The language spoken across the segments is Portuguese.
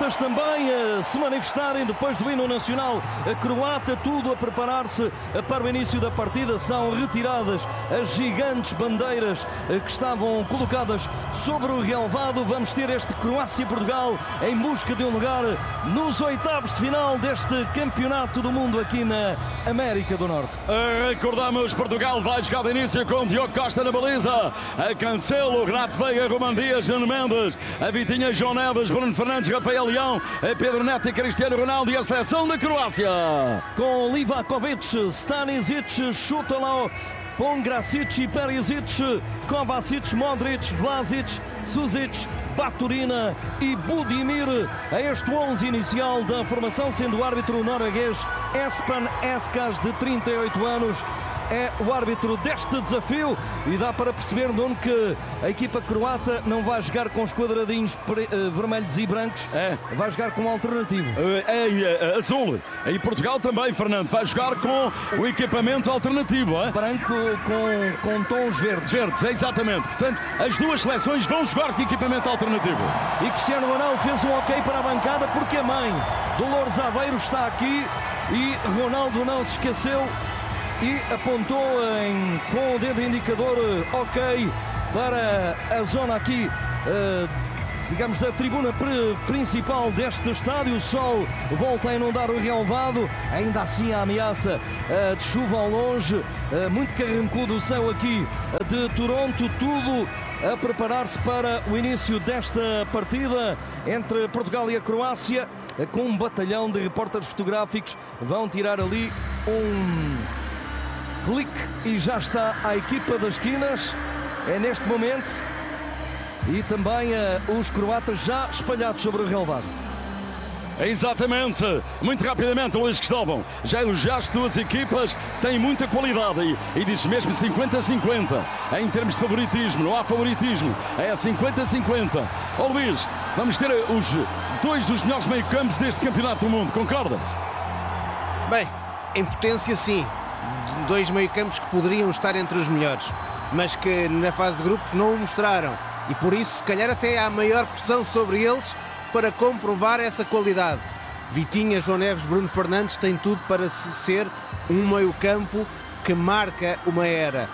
croatas também a se manifestarem depois do hino nacional croata, tudo a preparar-se para o início da partida. São retiradas as gigantes bandeiras que estavam colocadas sobre o relvado. Vamos ter este Croácia-Portugal em busca de um lugar nos oitavos de final deste campeonato do mundo aqui na América do Norte. Recordamos, Portugal vai jogar de início com Diogo Costa na baliza, a Cancelo, Renato Veiga, Ruben Dias, Nuno Mendes, a Vitinha, João Neves, Bruno Fernandes, Rafael Leão, a Pedro Neto e Cristiano Ronaldo e a seleção da Croácia. Com Livakovic, Stanisic, Šutalov, Pongracic, Perisic, Kovacic, Modric, Vlasic, Susic, Baturina e Budimir a este 11 inicial da formação, sendo o árbitro norueguês Espen Eskas, de 38 anos. É o árbitro deste desafio e dá para perceber, Nuno, que a equipa croata não vai jogar com os quadradinhos vermelhos e brancos, vai jogar com um alternativo. Azul. E Portugal também, Fernando, vai jogar com o equipamento alternativo. Branco com tons verdes. Verdes, exatamente. Portanto, as duas seleções vão jogar com equipamento alternativo. E Cristiano Ronaldo fez um ok para a bancada, porque a mãe Dolores Aveiro está aqui e Ronaldo não se esqueceu e apontou com o dedo indicador ok para a zona aqui, digamos, da tribuna principal deste estádio. O sol volta a inundar o relvado, ainda assim a ameaça de chuva ao longe, muito carrancudo o céu aqui de Toronto, tudo a preparar-se para o início desta partida entre Portugal e a Croácia, com um batalhão de repórteres fotográficos. Vão tirar ali um clique e já está a equipa das esquinas, é neste momento, e também os croatas já espalhados sobre o relvado. Exatamente, muito rapidamente, Luís Cristóvão, já elogiaste duas equipas, têm muita qualidade e diz mesmo 50-50 em termos de favoritismo, não há favoritismo, é 50-50. Ó Luís, vamos ter os dois dos melhores meio-campos deste campeonato do mundo, concordas? Bem, em potência sim, dois meio-campos que poderiam estar entre os melhores, mas que na fase de grupos não o mostraram, e por isso se calhar até há maior pressão sobre eles para comprovar essa qualidade. Vitinha, João Neves, Bruno Fernandes têm tudo para ser um meio-campo que marca uma era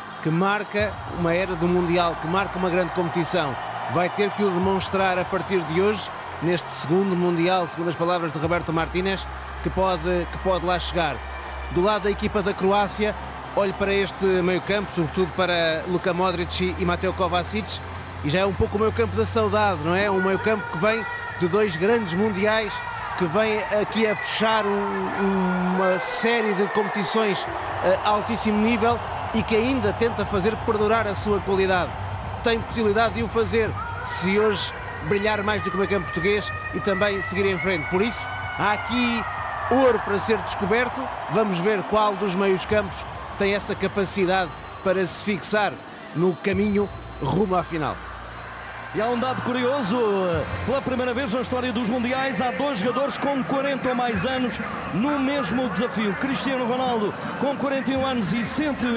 do Mundial, que marca uma grande competição. Vai ter que o demonstrar a partir de hoje, neste segundo Mundial, segundo as palavras de Roberto Martínez, que pode lá chegar. Do lado da equipa da Croácia, olho para este meio-campo, sobretudo para Luka Modric e Mateo Kovacic, e já é um pouco o meio-campo da saudade, não é? Um meio-campo que vem de dois grandes mundiais, que vem aqui a fechar uma série de competições a altíssimo nível e que ainda tenta fazer perdurar a sua qualidade. Tem possibilidade de o fazer se hoje brilhar mais do que o meio-campo português e também seguir em frente. Por isso, há aqui ouro para ser descoberto. Vamos ver qual dos meios campos tem essa capacidade para se fixar no caminho rumo à final. E há um dado curioso, pela primeira vez na história dos mundiais há dois jogadores com 40 ou mais anos no mesmo desafio. Cristiano Ronaldo com 41 anos e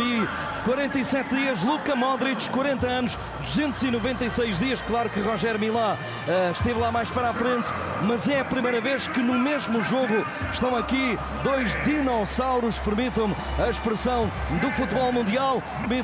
147 dias, Luka Modric 40 anos, 296 dias. Claro que Roger Milá esteve lá mais para a frente, mas é a primeira vez que no mesmo jogo estão aqui dois dinossauros, permitam-me a expressão do futebol mundial,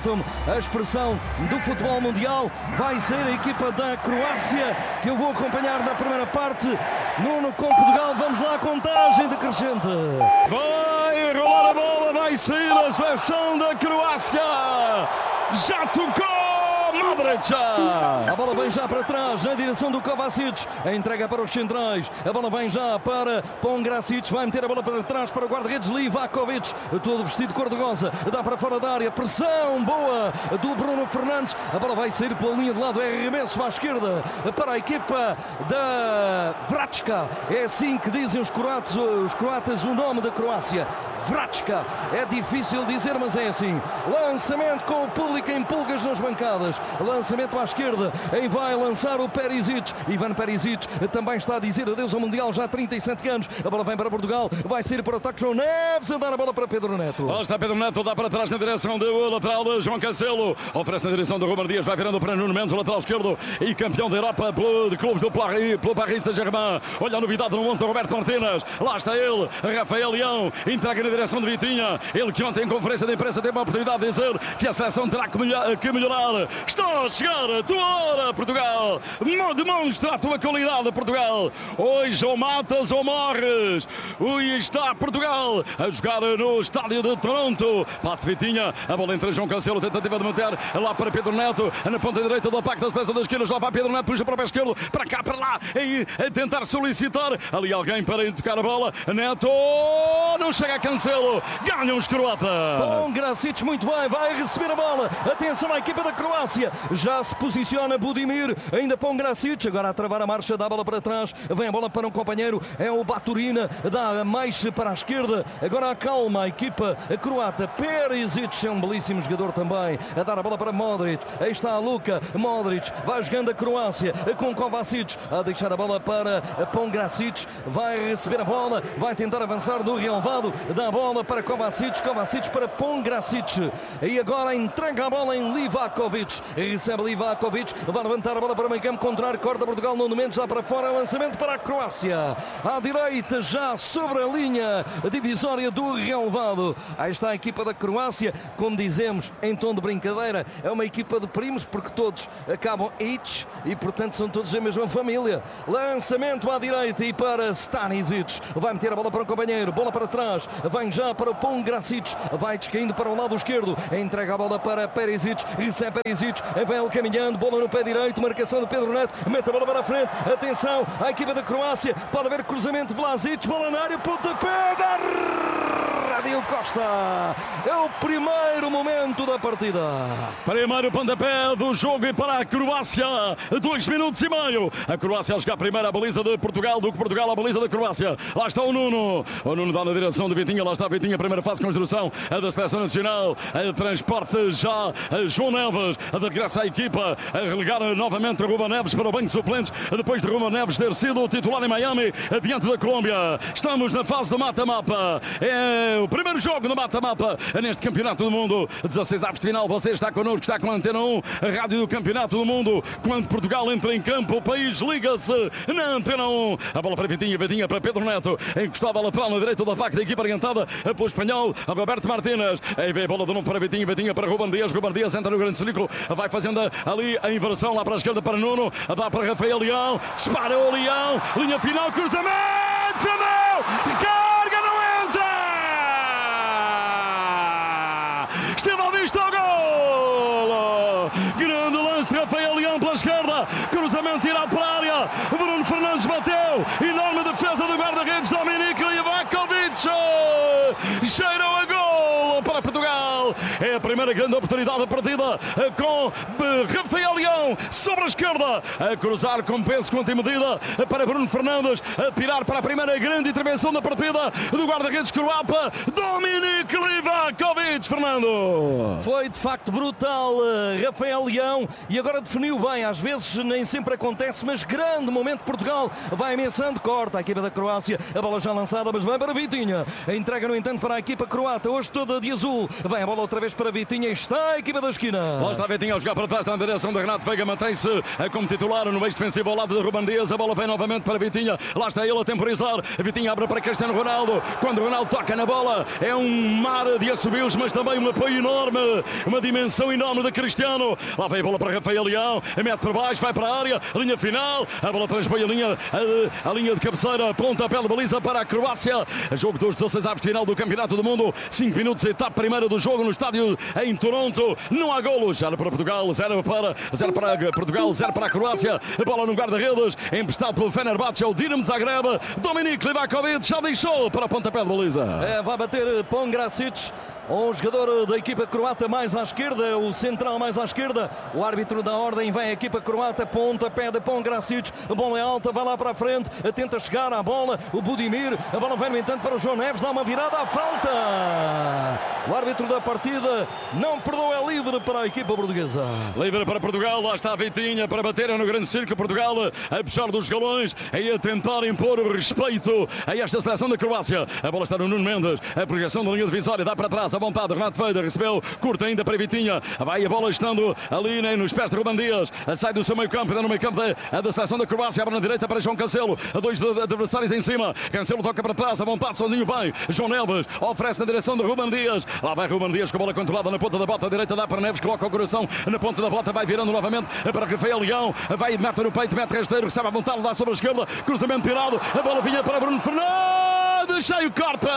vai ser a equipa da Croácia que eu vou acompanhar na primeira parte. Nuno com Portugal, vamos lá, contagem decrescente. Vai rolar a bola, vai sair a seleção da Croácia. Já tocou Modric. A bola vem já para trás, na direção do Kovacic. A entrega para os centrais. A bola vem já para Pongracic. Vai meter a bola para trás para o guarda-redes Livakovic. Todo vestido de cor-de-rosa. Dá para fora da área. Pressão boa do Bruno Fernandes. A bola vai sair pela linha de lado. É arremesso à esquerda para a equipa da Vrachka. É assim que dizem os croatas o nome da Croácia. Vratska. É difícil dizer, mas é assim. Lançamento com o público em pulgas nas bancadas. Lançamento à esquerda. Aí vai lançar o Perisic. Ivan Perisic também está a dizer adeus ao Mundial, já há 37 anos. A bola vem para Portugal. Vai sair para o ataque João Neves. A dar a bola para Pedro Neto. Lá está Pedro Neto, dá para trás na direção do lateral de João Cancelo. Oferece na direção do Ruben Dias. Vai virando para Nuno Mendes, o lateral esquerdo e campeão da Europa de clubes do Paris Saint-Germain. Olha a novidade no 11 do Roberto Martínez. Lá está ele, Rafael Leão. Entrega na direção de Vitinha. Ele que ontem em conferência de imprensa teve a oportunidade de dizer que a seleção terá que melhorar. Está a chegar a tua hora, Portugal. Demonstra a tua qualidade, Portugal. Hoje ou matas ou morres. E está Portugal a jogar no estádio de Toronto. Passe de Vitinha. A bola entre João Cancelo. Tentativa de meter lá para Pedro Neto. Na ponta direita do ataque da seleção da esquerda. Já vai Pedro Neto. Puxa para o pé esquerdo. Para cá, para lá. E a tentar solicitar ali alguém para tocar a bola. Neto. Não chega a Cancelo. Ganham os croatas. Pongracic muito bem. Vai receber a bola. Atenção à equipa da Croácia. Já se posiciona Budimir. Ainda Pongracic. Agora a travar a marcha. Dá a bola para trás. Vem a bola para um companheiro. É o Baturina. Dá mais para a esquerda. Agora acalma a equipa croata. Perisic é um belíssimo jogador também. A dar a bola para Modric. Aí está a Luka Modric. Vai jogando a Croácia com Kovacic. A deixar a bola para Pongracic. Vai receber a bola. Vai tentar avançar do relevado. Dá a bola para Kovacic. Kovacic para Pongracic. E agora entrega a bola em Livakovic. Recebe Livakovic. Vai levantar a bola para o meio campo contrário. Corta Portugal no momento. Já para fora. Lançamento para a Croácia. À direita já sobre a linha divisória do relevado. Aí está a equipa da Croácia. Como dizemos em tom de brincadeira, é uma equipa de primos porque todos acabam H e portanto são todos a mesma família. Lançamento à direita e para Stanisic. Vai meter a bola para o companheiro. Bola para trás. Vem já para o Pongracic. Vai descaindo para o lado esquerdo. Entrega a bola para Perisic. Recebe Perisic. Vem ele caminhando. Bola no pé direito. Marcação de Pedro Neto. Mete a bola para a frente. Atenção à equipa da Croácia. Pode haver cruzamento de Vlasic. Bola na área. Pontapé. Diogo Costa. É o primeiro momento da partida. Primeiro pontapé do jogo e para a Croácia. 2 minutos e meio. A Croácia a jogar primeiro a baliza de Portugal do que Portugal a baliza da Croácia. Lá está o Nuno. O Nuno dá na direção de Vitinha. Lá está Vitinha. Primeira fase de construção da Seleção Nacional. Transporte já João Neves. De graça à equipa. A relegar novamente Ruben Neves para o banco de suplentes. Depois de Ruben Neves ter sido titular em Miami. Diante da Colômbia. Estamos na fase do mata-mapa. É o primeiro jogo no mata-mapa neste Campeonato do Mundo. 16 avos de final. Você está connosco, está com a Antena 1, a rádio do Campeonato do Mundo. Quando Portugal entra em campo, o país liga-se na Antena 1. A bola para Vitinha, Vitinha para Pedro Neto. Encostava a lateral na direita do ataque da equipa orientada pelo espanhol Roberto Martínez. Aí vem a bola de novo para Vitinha, Vitinha para Ruben Dias. Ruben Dias entra no grande círculo. Vai fazendo ali a inversão lá para a esquerda para Nuno. Dá para Rafael Leão. Dispara o Leão. Linha final, cruzamento. Defendeu. Carga, não entra. Esteve à vista ao golo. Grande lance de Rafael Leão pela esquerda. Cruzamento tirado para a área. Bruno Fernandes bateu. Enorme defesa do guarda-redes Dominic Livakovic. Cheirou a golo para Portugal. É a primeira grande oportunidade da partida com Rafael Leão sobre a esquerda. A cruzar com peso, com medida para Bruno Fernandes. A tirar para a primeira grande intervenção da partida do guarda-redes croata Dominic Livakovic. Fernando. Foi de facto brutal Rafael Leão e agora definiu bem. Às vezes nem sempre acontece, mas grande momento de Portugal. Vai ameaçando, corta a equipa da Croácia. A bola já lançada, mas vai para Vitinha. A entrega no entanto para a equipa croata, hoje toda de azul. Vem a bola outra vez para Vitinha. Está a equipa da esquina. Lá está Vitinha a jogar para trás na direção de Renato Veiga. Mantém-se como titular no meio defensivo ao lado de Ruben Dias. A bola vem novamente para Vitinha. Lá está ele a temporizar. Vitinha abre para Cristiano Ronaldo. Quando o Ronaldo toca na bola, é um mar de assobios, mas também um apoio enorme. Uma dimensão enorme de Cristiano. Lá vem a bola para Rafael Leão. Mete por baixo, vai para a área. Linha final. A bola transpõe a linha de cabeceira. Pontapé de baliza para a Croácia. Jogo dos 16 avos de final do Campeonato do Mundo. 5 minutos, etapa primeira do jogo no estádio em Toronto. Não há golos. 0 para Portugal, 0 para Portugal, 0 para a Croácia. A bola no guarda-redes. Emprestado pelo Fenerbahçe, o Dinamo Zagreb. Dominic Livakovic já deixou para o pontapé de baliza. Vai bater Pongracic. O jogador da equipa croata mais à esquerda, o central mais à esquerda. O árbitro da ordem, vem a equipa croata, pontapé de Pongracic. A bola é alta, vai lá para a frente, tenta chegar à bola. O Budimir, a bola vem no entanto para o João Neves, dá uma virada à falta. O árbitro da partida não perdoa, é livre para a equipa portuguesa. Livre para Portugal, lá está a Vitinha para bater no grande círculo. Portugal, apesar dos galões, e a tentar impor o respeito a esta seleção da Croácia. A bola está no Nuno Mendes, a projeção da linha divisória, dá para trás, à vontade. Renato Feida recebeu, curta ainda para Vitinha. Vai a bola estando ali nos pés de Ruben Dias. Sai do seu meio campo, no meio campo da seleção da Croácia. Abre na direita para João Cancelo. Dois adversários em cima. Cancelo toca para trás, à vontade, sozinho bem. João Neves oferece na direção de Ruben Dias. Lá vai Ruben Dias com a bola controlada na ponta da bota. A direita dá para Neves, coloca o coração na ponta da bota. Vai virando novamente para Rafael Leão. Vai, mete no peito, mete rasteiro, recebe à vontade, dá sobre a esquerda. Cruzamento tirado. A bola vinha para Bruno Fernandes. Cheio, corta.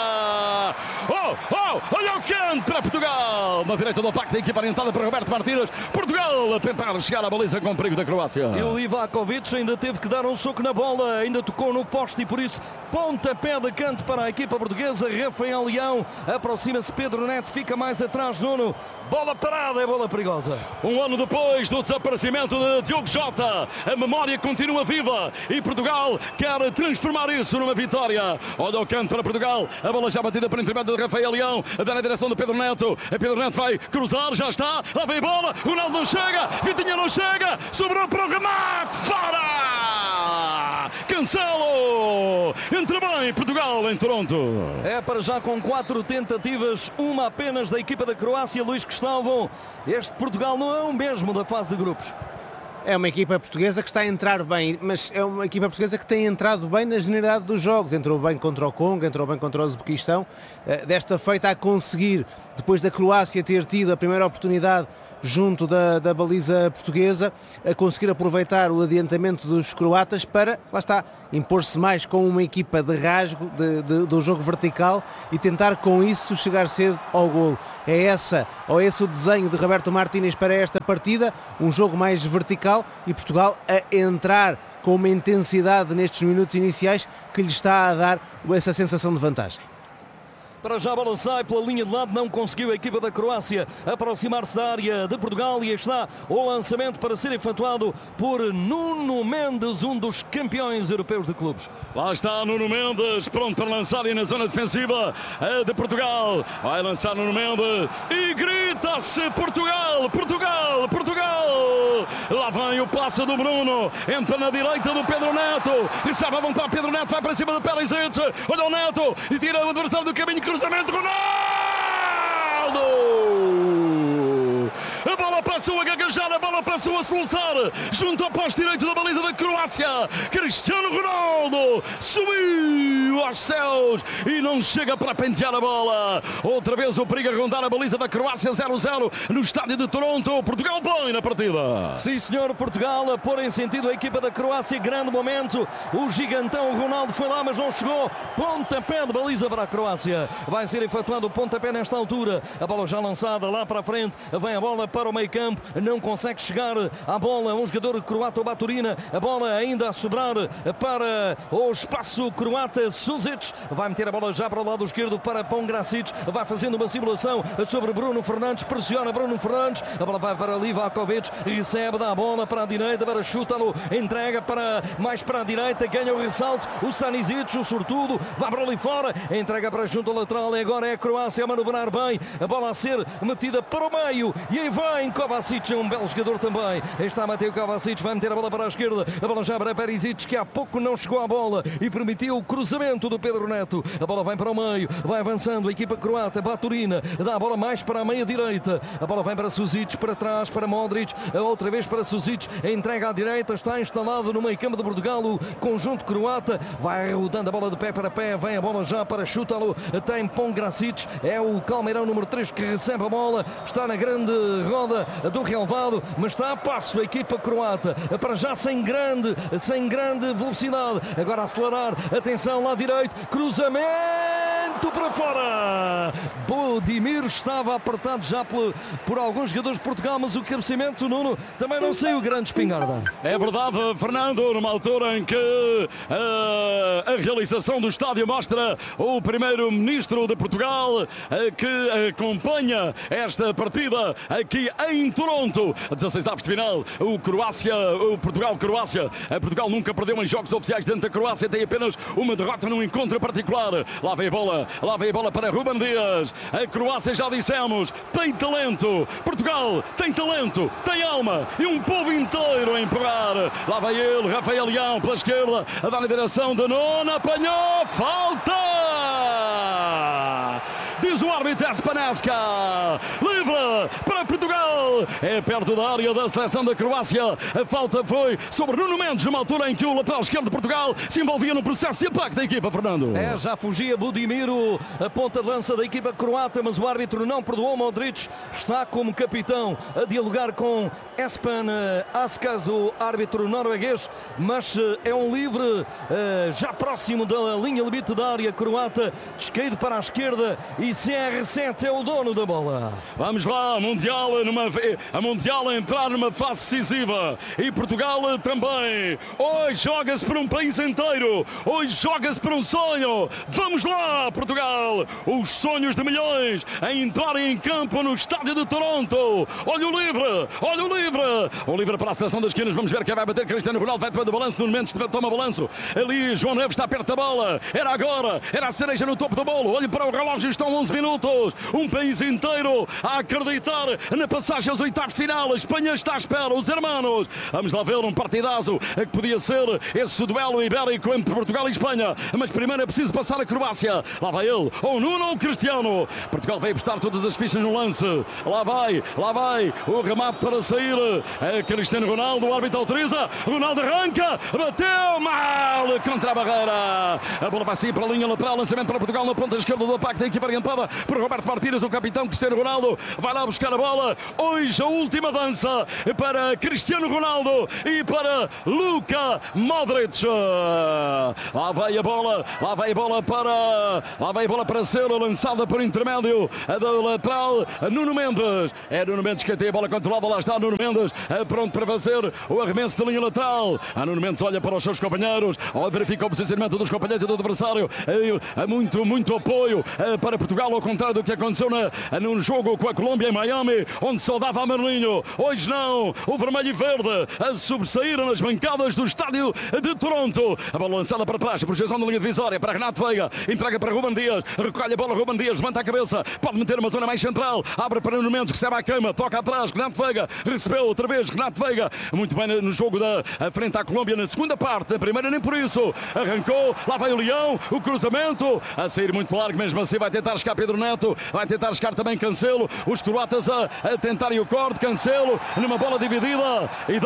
Olha o canto para Portugal. Na direita do ataque da equipa orientada para Roberto Martínez. Portugal a tentar chegar à baliza com perigo da Croácia. E o Livakovic ainda teve que dar um soco na bola. Ainda tocou no poste e por isso pontapé de canto para a equipa portuguesa. Rafael Leão aproxima-se. Pedro Neto fica mais atrás. Nuno. Bola parada, é bola perigosa. Um ano depois do desaparecimento de Diogo Jota, a memória continua viva e Portugal quer transformar isso numa vitória. Olha o canto para Portugal. A bola já batida para intermédio de Rafael Leão. Dá na direção de Pedro Neto. Pedro Neto vai cruzar, já está. Lá vem a bola. Ronaldo não chega. Vitinha não chega. Sobrou para o remate. Fora! Cancelo! Entra bem Portugal em Toronto. É para já com 4 tentativas, uma apenas da equipa da Croácia. Luís Cristóvão, este Portugal não é o mesmo da fase de grupos. É uma equipa portuguesa que está a entrar bem, mas é uma equipa portuguesa que tem entrado bem na generalidade dos jogos. Entrou bem contra o Congo, entrou bem contra o Uzbequistão. Desta feita a conseguir, depois da Croácia ter tido a primeira oportunidade junto da baliza portuguesa, a conseguir aproveitar o adiantamento dos croatas para, lá está, impor-se mais com uma equipa de rasgo do jogo vertical e tentar com isso chegar cedo ao golo. É esse o desenho de Roberto Martínez para esta partida, um jogo mais vertical e Portugal a entrar com uma intensidade nestes minutos iniciais que lhe está a dar essa sensação de vantagem. Para já a bola sai pela linha de lado, não conseguiu a equipa da Croácia aproximar-se da área de Portugal e está o lançamento para ser efetuado por Nuno Mendes, um dos campeões europeus de clubes. Lá está Nuno Mendes, pronto para lançar e na zona defensiva de Portugal. Vai lançar Nuno Mendes e grita-se Portugal, Portugal, Portugal. Lá vem o passe do Bruno, entra na direita do Pedro Neto, recebe a vontade, Pedro Neto vai para cima do Perisic, olha o Neto e tira o adversário do caminho, cruzamento, Ronaldo! A bola passou a gaguejar, a bola passou a soluçar junto ao poste direito da baliza da Croácia. Cristiano Ronaldo subiu aos céus e não chega para pentear a bola. Outra vez o perigo a rondar a baliza da Croácia. 0-0 no estádio de Toronto. Portugal bem na partida. Sim senhor, Portugal a pôr em sentido a equipa da Croácia. Grande momento, o gigantão Ronaldo foi lá mas não chegou. Pontapé de baliza para a Croácia. Vai ser efetuado o pontapé nesta altura. A bola já lançada lá para a frente. Vem a bola para o meio campo, não consegue chegar à bola um jogador croata, o Baturina, a bola ainda a sobrar para o espaço croata. Suzic vai meter a bola já para o lado esquerdo para Pongracic, vai fazendo uma simulação sobre Bruno Fernandes, pressiona Bruno Fernandes, a bola vai para Livakovic, recebe, dá a bola para a direita, para Šutalo, entrega para mais para a direita, ganha o ressalto, o Stanisic, o sortudo, vai para ali fora, entrega para junto ao lateral e agora é a Croácia a manobrar bem, a bola a ser metida para o meio e aí vai Kovacic, um belo jogador também. Está Mateo Kovacic, vai meter a bola para a esquerda. A bola já para Perisic, que há pouco não chegou à bola e permitiu o cruzamento do Pedro Neto. A bola vai para o meio, vai avançando a equipa croata. Baturina dá a bola mais para a meia direita. A bola vai para Suzic, para trás, para Modric. Outra vez para Suzic, entrega à direita. Está instalado no meio campo de Portugal o conjunto croata. Vai rodando a bola de pé para pé. Vem a bola já para Šutalo. Tem Pongracic, é o calmeirão número 3 que recebe a bola. Está na grande roda do relvado, mas está a passo a equipa croata, para já sem grande velocidade, agora a acelerar, atenção lá direito, cruzamento canto para fora. Budimir estava apertado já por alguns jogadores de Portugal, mas o cabeceamento, Nuno, também não saiu grande espingarda. É verdade, Fernando, numa altura em que a realização do estádio mostra o primeiro-ministro de Portugal que acompanha esta partida aqui em Toronto. 16 avos de final, o Portugal-Croácia. Portugal nunca perdeu em jogos oficiais dentro da Croácia, tem apenas uma derrota num encontro particular. Lá vem a bola para Ruben Dias. A Croácia, já dissemos, tem talento. Portugal tem talento, tem alma e um povo inteiro a empurrar. Lá vai ele, Rafael Leão pela esquerda, a dar na direção de Nuno, apanhou, falta! Diz o árbitro Espanesca, livre para Portugal, é perto da área da seleção da Croácia. A falta foi sobre Nuno Mendes, numa altura em que o lateral esquerdo de Portugal se envolvia no processo de ataque da equipa, Fernando. Já fugia Budimir, a ponta de lança da equipa croata, mas o árbitro não perdoou. Modric está como capitão a dialogar com Espen Askas, o árbitro norueguês, mas é um livre já próximo da linha limite da área croata, descaído para a esquerda, e CR7 é o dono da bola. Vamos lá, a Mundial a entrar numa fase decisiva, e Portugal também. Hoje joga-se por um país inteiro, hoje joga-se por um sonho. Vamos lá, Portugal, os sonhos de milhões a entrarem em campo no estádio de Toronto. Olha o livre para a seleção das esquinas. Vamos ver quem vai bater. Cristiano Ronaldo vai tomando balanço, no momento toma balanço ali, João Neves está perto da bola, era agora, era a cereja no topo da bola. Olhe para o relógio, estão 11 minutos, um país inteiro a acreditar na passagem aos oitavos de final. A Espanha está à espera, os hermanos. Vamos lá ver um partidaço que podia ser esse duelo ibérico entre Portugal e Espanha, mas primeiro é preciso passar a Croácia. Lá vai ele, ou Nuno ou Cristiano. Portugal vai apostar todas as fichas no lance. Lá vai o remate para sair. Cristiano Ronaldo, o árbitro autoriza, Ronaldo arranca, bateu mal contra a barreira. A bola vai sair para a linha lateral, lançamento para Portugal na ponta esquerda do ataque da equipa orientada por Roberto Martínez, o capitão. Cristiano Ronaldo vai lá buscar a bola. Hoje a última dança para Cristiano Ronaldo e para Luka Modric. Lá vai a bola para ser lançada por intermédio da lateral Nuno Mendes. É Nuno Mendes que tem a bola controlada, lá está Nuno Mendes pronto para fazer o arremesso da linha lateral. Nuno Mendes olha para os seus companheiros, verifica o posicionamento dos companheiros e do adversário. Muito apoio para Portugal, ao contrário do que aconteceu no jogo com a Colômbia em Miami, onde só dava amarelinho. Hoje não, o vermelho e verde a sobressair nas bancadas do estádio de Toronto. A bola lançada para trás, projeção da linha divisória para Renato Veiga, entrega para Ruben Dias, recolhe a bola, Ruben Dias levanta a cabeça, pode meter uma zona mais central, abre para Nuno Mendes, recebe a cama, toca atrás, Renato Veiga, recebeu outra vez, Renato Veiga, muito bem no jogo da frente à Colômbia na segunda parte, na primeira nem por isso, arrancou, lá vai o Leão, o cruzamento, a sair muito largo, mesmo assim vai tentar chegar Pedro Neto, vai tentar chegar também Cancelo, os croatas a tentarem o corte, Cancelo numa bola dividida e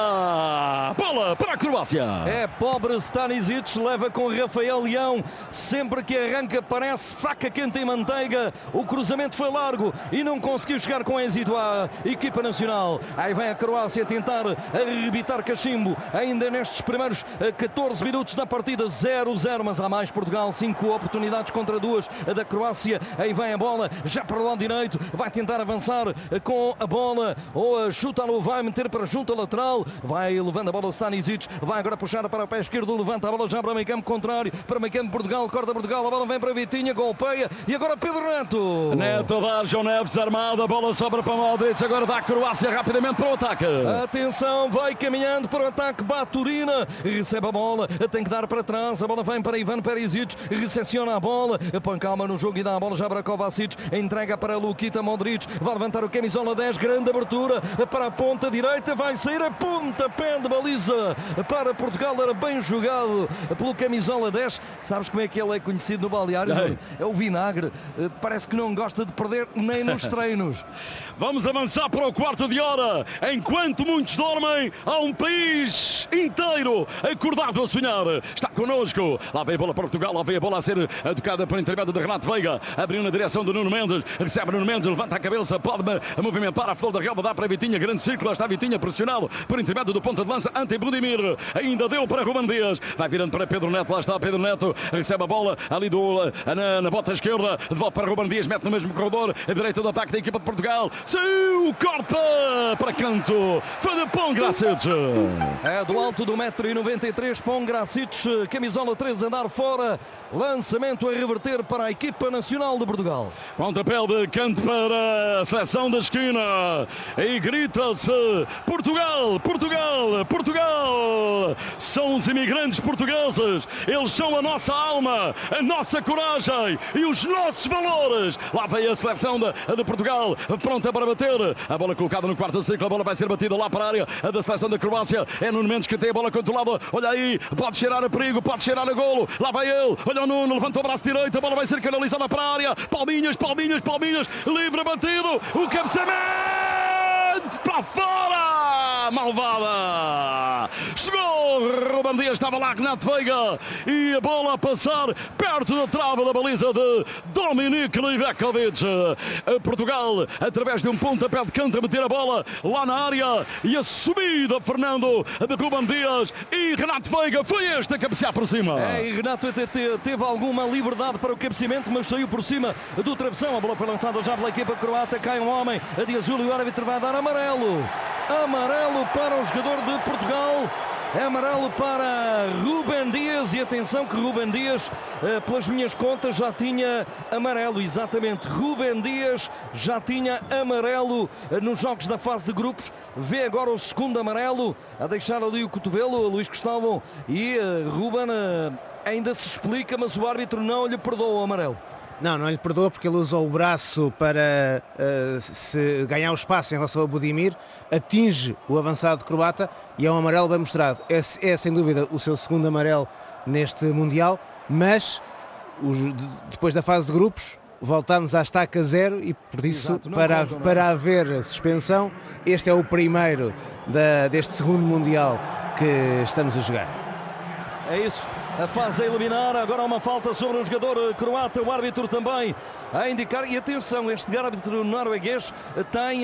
dá bola para a Croácia. É pobre Stanisic, leva com Rafael Leão, sempre que arranca parece faca quente em manteiga. O cruzamento foi largo e não conseguiu chegar com êxito à equipa nacional. Aí vem a Croácia a tentar arrebitar cachimbo ainda nestes primeiros 14 minutos da partida. 0-0, mas há mais Portugal, 5 oportunidades contra 2 da Croácia. Aí vem a bola já para o lado direito, vai tentar avançar com a bola, ou chuta-lo, vai meter para junto a lateral, vai levando a bola o Stanisic, vai agora puxar para o pé esquerdo, levanta a bola já para o meio campo contrário, para o meio campo Portugal, corta Portugal, a bola vem para Vitinha, golpeia, e agora Pedro Neto. Neto dá, João Neves armado, a bola sobra para Modric, agora dá a Croácia rapidamente para o ataque. Atenção, vai caminhando para o ataque, Baturina, recebe a bola, tem que dar para trás, a bola vem para Ivan Perisic, recepciona a bola, põe calma no jogo e dá a bola já para Kovacic, entrega para Luka Modric, vai levantar o camisola 10, grande abertura para a ponta direita, vai sair a pontapé de baliza para Portugal, era bem jogado pelo camisola 10. Sabes como é que ele é conhecido no balneário? É o vinagre, parece que não gosta de perder nem nos treinos. Vamos avançar para o quarto de hora, enquanto muitos dormem, há um país inteiro acordado a sonhar. Está connosco, lá vem a bola para Portugal, lá vem a bola a ser tocada por intermédio de Renato Veiga, abriu na direção do Nuno Mendes, recebe Nuno Mendes, levanta a cabeça, pode a movimentar a flor da relva, dá para Vitinha, grande círculo, está Vitinha pressionado por intermédio do ponta de lança ante Budimir, ainda deu para Ruben Dias, vai virando para Pedro Neto, lá está Pedro Neto, recebe a bola ali na bota esquerda, de volta para Ruben Dias, mete no mesmo corredor, a direita do ataque da equipa de Portugal, saiu, corta para canto, foi de Pongracic. É do alto do 1,93 m, Pongracic, camisola 3, andar fora, lançamento a reverter para a equipa nacional de Portugal. Pontapé de canto para a seleção da esquina e grita-se Portugal, Portugal, Portugal. São os imigrantes portugueses, eles são a nossa alma, a nossa coragem e os nossos valores. Lá vem a seleção de Portugal, pronta para bater. A bola colocada no quarto ciclo, a bola vai ser batida lá para a área da seleção da Croácia. É Nuno Mendes que tem a bola controlada. Olha aí, pode cheirar a perigo, pode cheirar a golo. Lá vai ele, olha o Nuno, levantou o braço direito, a bola vai ser canalizada para a área. Palminhas, palminhas, palminhas, livre batido, o cabeceamento para fora, malvada. Chegou, Ruben Dias, estava lá Renato Veiga e a bola a passar perto da trave da baliza de Dominik Livakovic. Portugal, através de um pontapé de canto, a meter a bola lá na área e a subida, Fernando, de Ruben Dias e Renato Veiga, foi este a cabecear por cima. E Renato teve alguma liberdade para o cabeceamento, mas saiu por cima do travessão. A bola foi lançada já pela equipa croata, cai um homem de azul e o árbitro vai dar amarelo. Amarelo para o jogador de Portugal. É amarelo para Ruben Dias e atenção que Ruben Dias, pelas minhas contas, já tinha amarelo, exatamente. Ruben Dias já tinha amarelo nos jogos da fase de grupos. Vê agora o segundo amarelo, a deixar ali o cotovelo, Luís Gustavo, e Ruben ainda se explica, mas o árbitro não lhe perdoa o amarelo. Não lhe perdoa porque ele usou o braço para se ganhar o espaço em relação ao Budimir, atinge o avançado croata e é um amarelo bem mostrado. É sem dúvida o seu segundo amarelo neste Mundial, mas depois da fase de grupos voltamos à estaca zero e por isso, exato, para haver suspensão, este é o primeiro deste segundo Mundial que estamos a jogar. É isso. A fase a eliminar, agora há uma falta sobre o jogador croata, o árbitro também a indicar, e atenção, este árbitro norueguês tem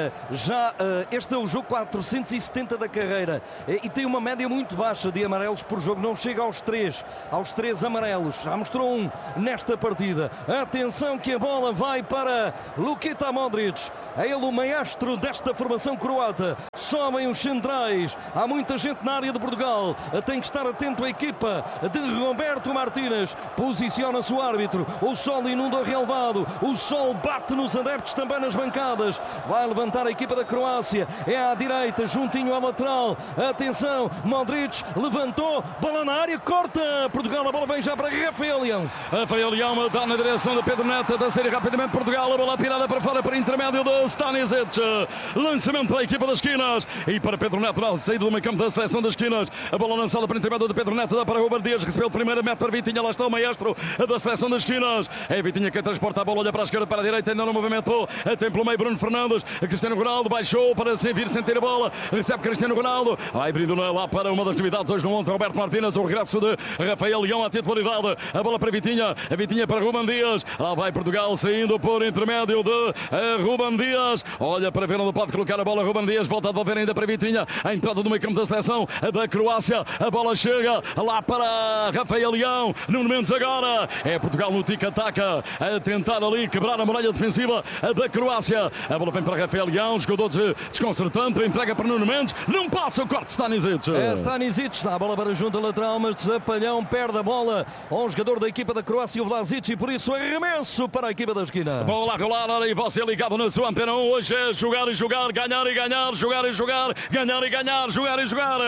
este é o jogo 470 da carreira e tem uma média muito baixa de amarelos por jogo, não chega aos três amarelos, já mostrou um nesta partida. Atenção que a bola vai para Luka Modric, é ele o maestro desta formação croata, sobem os centrais, há muita gente na área de Portugal, tem que estar atento a equipa de Roberto Martínez, posiciona-se o árbitro, o sol inunda o relvado, o sol bate nos adeptos, também nas bancadas, vai levantar a equipa da Croácia, é à direita, juntinho à lateral, atenção, Modric levantou, bola na área, corta Portugal, a bola vem já para Rafael Leão. Rafael Leão está na direção de Pedro Neto, a sair rapidamente Portugal, a bola tirada para fora para intermédio de Stanisic, lançamento para a equipa das esquinas e para Pedro Neto, na saída do meio campo da seleção das esquinas, a bola lançada para intermédio de Pedro Neto, dá para Ruben Dias, recebeu o primeiro, mete para Vitinha, lá está o maestro da seleção das esquinas, é Vitinha quem transporta a bola, olha para a esquerda, para a direita, ainda não movimentou, tem pelo meio Bruno Fernandes, Cristiano Ronaldo baixou para vir sem ter a bola, recebe Cristiano Ronaldo, vai abrindo lá para uma das novidades hoje no 11 de Roberto Martínez, o regresso de Rafael Leão à titularidade, a bola para Vitinha, a Vitinha para Ruben Dias, lá vai Portugal saindo por intermédio de Ruben Dias, olha para ver onde pode colocar a bola, Ruben Dias volta a devolver ainda para Vitinha, a entrada do meio campo da seleção da Croácia, a bola chega lá para Rafael Leão, Nuno Mendes agora, é Portugal no tic-ataca, a tentar ali quebrar a muralha defensiva da Croácia, a bola vem para Rafael Leão, jogador desconcertante, entrega para Nuno Mendes, não passa o corte Stanisic. Stanisic, está a bola para junto a lateral, mas Zapalhão perde a bola ao jogador da equipa da Croácia, o Vlasic, e por isso arremesso para a equipa da esquina. Bola a rolar, e você ligado na sua antena 1, hoje é jogar e jogar, ganhar e ganhar, jogar e jogar, ganhar e ganhar, jogar e jogar,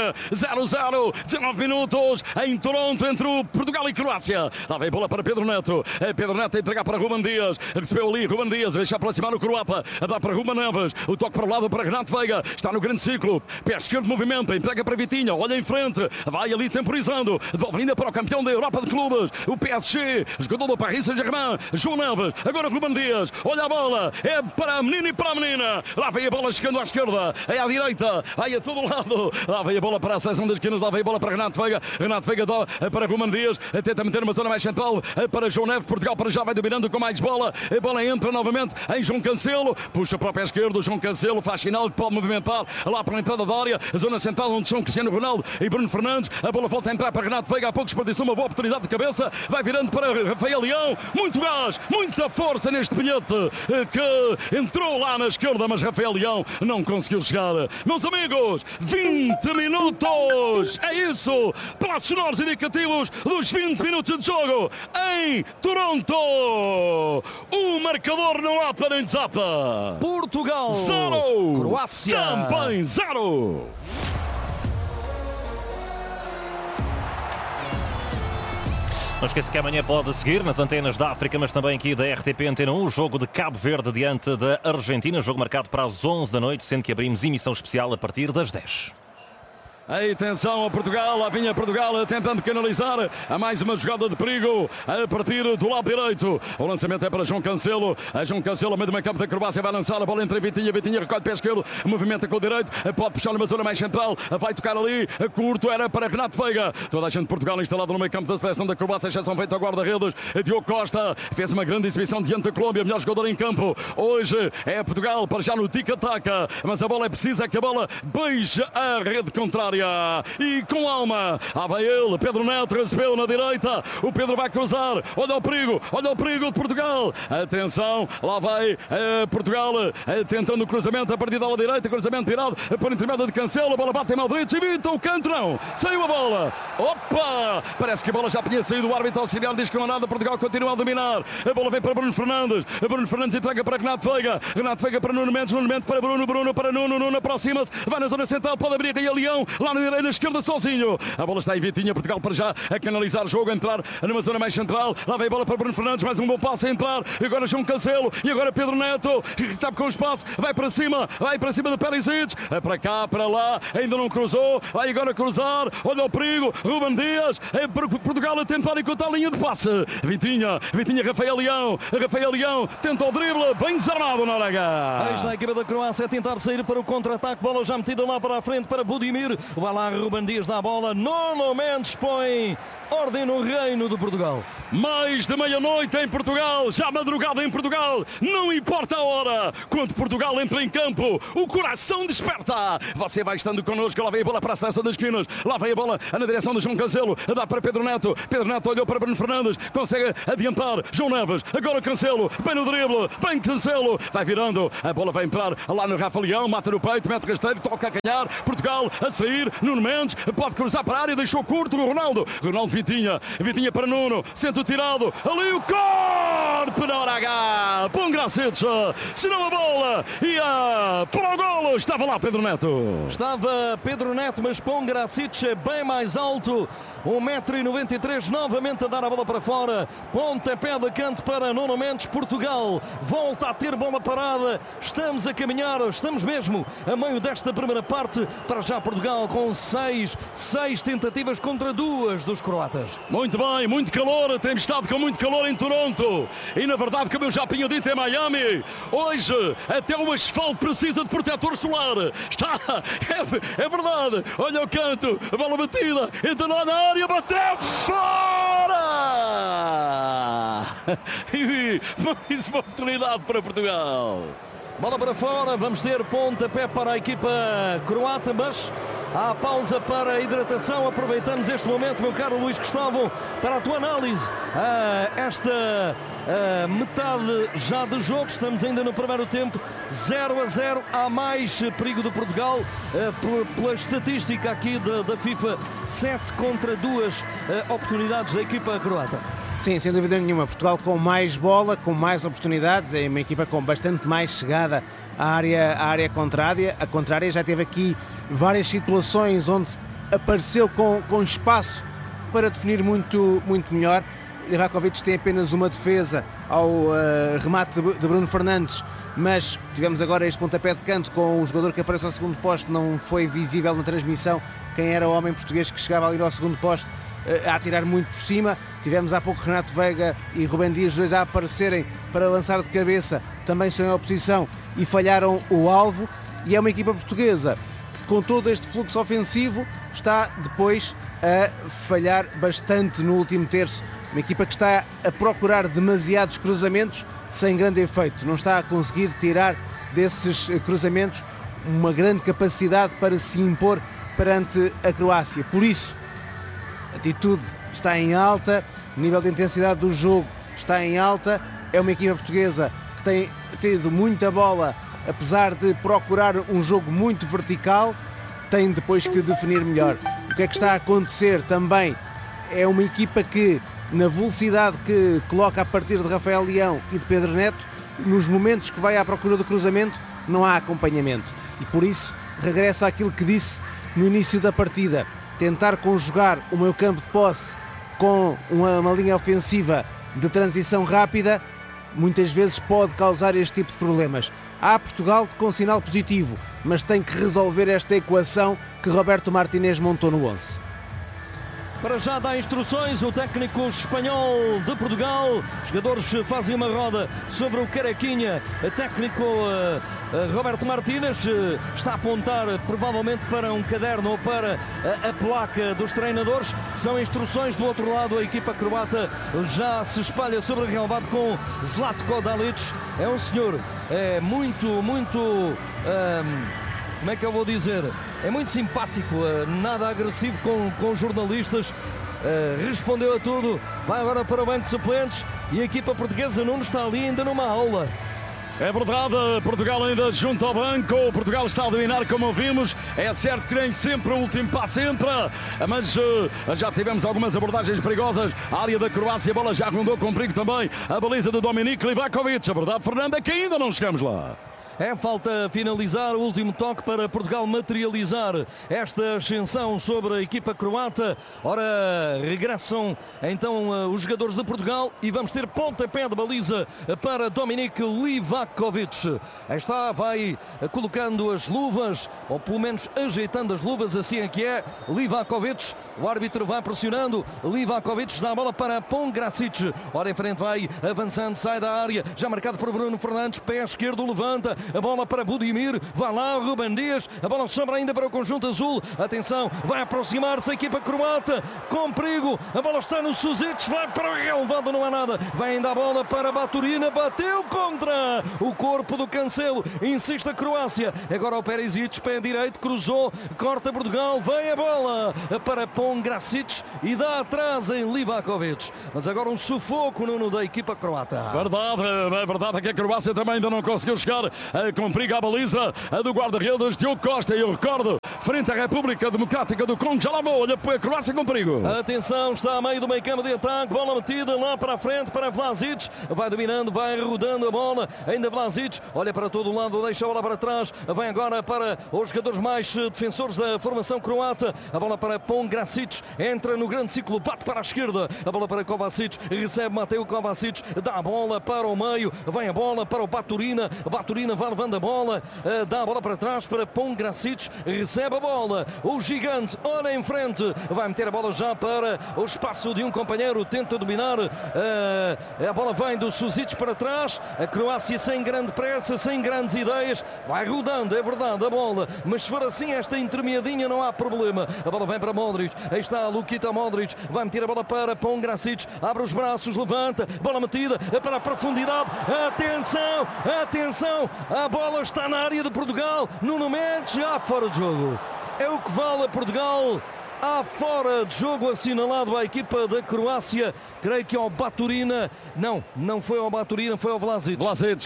0-0, 19 minutos em Toronto entre o Portugal e Croácia. Lá vem bola para Pedro Neto, Pedro Neto a entregar para Ruben Dias, recebeu ali Ruben Dias, deixa aproximar o croata, dá para Ruben Neves, o toque para o lado para Renato Veiga, está no grande ciclo, pé esquerdo movimento, entrega para Vitinha, olha em frente, vai ali temporizando, devolve ainda para o campeão da Europa de clubes, o PSG, jogador do Paris Saint-Germain, João Neves, agora Ruben Dias, olha a bola, é para a menina menino e para a menina. Lá vem a bola chegando à esquerda, é à direita, vai a todo lado. Lá vem a bola para a seleção das esquinas, lá vem a bola para Renato Veiga. Renato Veiga dá para Ruben Dias, tenta meter uma zona mais central para João Neves. Portugal para já vai dominando com mais bola. A bola entra novamente em João Cancelo, puxa para o pé esquerdo. João Cancelo faz sinal que pode movimentar lá para a entrada da área, a zona central onde são Cristiano Ronaldo e Bruno Fernandes. A bola volta a entrar para Renato Veiga, há pouco desperdiçou uma boa oportunidade de cabeça, vai virando para Rafael Leão. Muito gás, muita força neste bilhete que entrou lá na esquerda, mas Rafael Leão não conseguiu chegar. Meus amigos, 20 minutos, é isso, para sonores indicativos dos 20 minutos de jogo em Toronto. O marcador não há para nem desata. Portugal 0, Croácia também 0. Não esqueça que amanhã pode seguir nas antenas da África, mas também aqui da RTP Antena 1, o jogo de Cabo Verde diante da Argentina, jogo marcado para as 11 da noite, sendo que abrimos emissão especial a partir das 10. Atenção a Portugal, lá vinha Portugal tentando canalizar a mais uma jogada de perigo a partir do lado direito. O lançamento é para João Cancelo. João Cancelo, meio do meio campo da Croácia, vai lançar a bola entre Vitinha. Vitinha recolhe pé esquerdo, movimenta com o direito, pode puxar numa zona mais central, vai tocar ali, curto, era para Renato Veiga. Toda a gente de Portugal instalado no meio campo da seleção da Croácia, exceção feita ao guarda-redes. Diogo Costa fez uma grande exibição diante da Colômbia, melhor jogador em campo. Hoje é Portugal para já no tic-tac, mas a bola é precisa que a bola beije a rede contrária. E com alma, lá vai ele, Pedro Neto recebeu na direita, o Pedro vai cruzar, olha o perigo de Portugal, atenção, lá vai Portugal tentando o cruzamento a partir da ala direita, cruzamento tirado por intermédio de Cancelo, a bola bate em Madrid, evita o canto, não, saiu a bola, opa, parece que a bola já tinha saído, o árbitro auxiliar diz que não há nada, Portugal continua a dominar, a bola vem para Bruno Fernandes entrega para Renato Veiga para Nuno Mendes para Bruno para Nuno aproxima-se, vai na zona central, pode abrir aí a Leão, lá na esquerda sozinho, a bola está em Vitinha, Portugal para já a canalizar o jogo, a entrar numa zona mais central, lá vem a bola para Bruno Fernandes, mais um bom passo a entrar, e agora João Cancelo, e agora Pedro Neto, que recebe com o espaço, vai para cima de Perisic, para cá, para lá, ainda não cruzou, vai agora cruzar, olha o perigo, Ruben Dias, Portugal a tentar encontrar a linha de passe, Vitinha, Rafael Leão, tenta o drible, bem desarmado na Noruega. Eis da equipa da Croácia a tentar sair para o contra-ataque, bola já metida lá para a frente para Budimir, vai lá Ruben Dias dá a bola, Nuno Mendes põe ordem no reino de Portugal. Mais de meia-noite em Portugal, já madrugada em Portugal, não importa a hora, quando Portugal entra em campo, o coração desperta. Você vai estando connosco, lá vem a bola para a seleção das esquinas, lá vem a bola na direção de João Cancelo, dá para Pedro Neto olhou para Bruno Fernandes, consegue adiantar, João Neves, agora Cancelo, bem no drible, bem Cancelo, vai virando, a bola vai entrar lá no Rafa Leão, mata no peito, mete rasteiro, toca a ganhar, Portugal a sair, Nuno Mendes, pode cruzar para a área, deixou curto o Ronaldo Vitinha para Nuno, centro tirado, ali o corpo na hora H, Pongracic, senão a bola ia para o golo, estava lá Pedro Neto. Estava Pedro Neto, mas Pongracic é bem mais alto, 1,93 m, novamente a dar a bola para fora, pontapé de canto para Nuno Mendes, Portugal volta a ter bola parada, estamos a caminhar, estamos mesmo a meio desta primeira parte, para já Portugal com seis tentativas contra 2 dos croatas. Muito bem, muito calor, temos estado com muito calor em Toronto e na verdade, como eu já tinha dito em Miami, hoje até o asfalto precisa de protetor solar, é verdade, olha o canto, a bola batida, entra lá na área, bateu fora e mais uma oportunidade para Portugal. Bola para fora, vamos ter pontapé para a equipa croata, mas há pausa para a hidratação. Aproveitamos este momento, meu caro Luís Gustavo, para a tua análise esta metade já do jogo. Estamos ainda no primeiro tempo, 0-0. Há mais perigo de Portugal pela estatística aqui da FIFA, 7 contra 2 oportunidades da equipa croata. Sim, sem dúvida nenhuma. Portugal com mais bola, com mais oportunidades, é uma equipa com bastante mais chegada à área contrária. A contrária já teve aqui várias situações onde apareceu com espaço para definir muito melhor. Livakovic tem apenas uma defesa ao remate de Bruno Fernandes, mas tivemos agora este pontapé de canto com o jogador que aparece ao segundo poste, não foi visível na transmissão quem era o homem português que chegava ali ao segundo poste a atirar muito por cima. Tivemos há pouco Renato Veiga e Rubem Dias, dois a aparecerem para lançar de cabeça, também são em oposição e falharam o alvo. E é uma equipa portuguesa que, com todo este fluxo ofensivo, está depois a falhar bastante no último terço. Uma equipa que está a procurar demasiados cruzamentos sem grande efeito. Não está a conseguir tirar desses cruzamentos uma grande capacidade para se impor perante a Croácia. Por isso, a atitude está em alta, o nível de intensidade do jogo está em alta. É uma equipa portuguesa que tem tido muita bola, apesar de procurar um jogo muito vertical, tem depois que definir melhor. O que é que está a acontecer também é uma equipa que, na velocidade que coloca a partir de Rafael Leão e de Pedro Neto, nos momentos que vai à procura do cruzamento, não há acompanhamento. E por isso, regressa àquilo que disse no início da partida. Tentar conjugar o meio campo de posse com uma linha ofensiva de transição rápida, muitas vezes pode causar este tipo de problemas. Há Portugal com sinal positivo, mas tem que resolver esta equação que Roberto Martínez montou no 11. Para já dá instruções o técnico espanhol de Portugal. Os jogadores fazem uma roda sobre o Carequinha. O técnico Roberto Martínez está a apontar provavelmente para um caderno ou para a placa dos treinadores. São instruções. Do outro lado, a equipa croata já se espalha sobre o relvado com Zlatko Dalic. É um senhor muito como é que eu vou dizer? É muito simpático, nada agressivo com jornalistas, respondeu a tudo, vai agora para o banco de suplentes e a equipa portuguesa, Nuno, está ali ainda numa aula. É verdade, Portugal ainda junto ao banco, Portugal está a dominar como ouvimos, é certo que nem sempre o último passo entra, mas já tivemos algumas abordagens perigosas, a área da Croácia, a bola já rondou com perigo também, a baliza de Dominik Livakovic, a verdade, Fernando, é que ainda não chegamos lá. É falta finalizar, o último toque para Portugal materializar esta ascensão sobre a equipa croata. Ora, regressam então os jogadores de Portugal e vamos ter pontapé de baliza para Dominik Livakovic. Aí está, vai colocando as luvas, ou pelo menos ajeitando as luvas, assim é que é Livakovic. O árbitro vai pressionando, Livakovic dá a bola para Pongracic. Ora, em frente vai avançando, sai da área, já marcado por Bruno Fernandes, pé esquerdo, levanta. A bola para Budimir, vai lá Rubem Dias, a bola sobra ainda para o conjunto azul, atenção, vai aproximar-se a equipa croata, com perigo, a bola está no Suzic, vai para o relevado, não há nada, vai ainda a bola para Baturina, bateu contra o corpo do Cancelo, insiste a Croácia, agora o Perisic, pé direito, cruzou, corta Portugal, vem a bola para Pongracic e dá atrás em Livakovic, mas agora um sufoco no da equipa croata. É verdade que a Croácia também ainda não conseguiu chegar com perigo à baliza, a do guarda-redes Diogo Costa, e eu recordo, frente à República Democrática do Congo, já lá vou, olha para a Croácia com perigo. Atenção, está a meio do meio campo de ataque, bola metida lá para a frente para Vlasic, vai dominando, vai rodando a bola, ainda Vlasic, olha para todo o lado, deixa a bola para trás, vai agora para os jogadores mais defensores da formação croata, a bola para Pongracic, entra no grande ciclo, bate para a esquerda, a bola para Kovacic, recebe Mateo Kovacic, dá a bola para o meio, vai a bola para o Baturina vai levando a bola, dá a bola para trás para Pongracic, recebe a bola, o gigante olha em frente, vai meter a bola já para o espaço de um companheiro, tenta dominar, a bola vem do Suzic para trás, a Croácia sem grande pressa, sem grandes ideias, vai rodando, é verdade, a bola, mas se for assim esta intermediadinha não há problema, a bola vem para Modric, aí está Luka Modric, vai meter a bola para Pongracic, abre os braços, levanta, bola metida para a profundidade, atenção, a bola está na área de Portugal, Nuno Mendes, já fora de jogo. É o que vale a Portugal. Há fora de jogo assinalado à equipa da Croácia, creio que ao Baturina, não foi ao Baturina, foi ao Vlasic.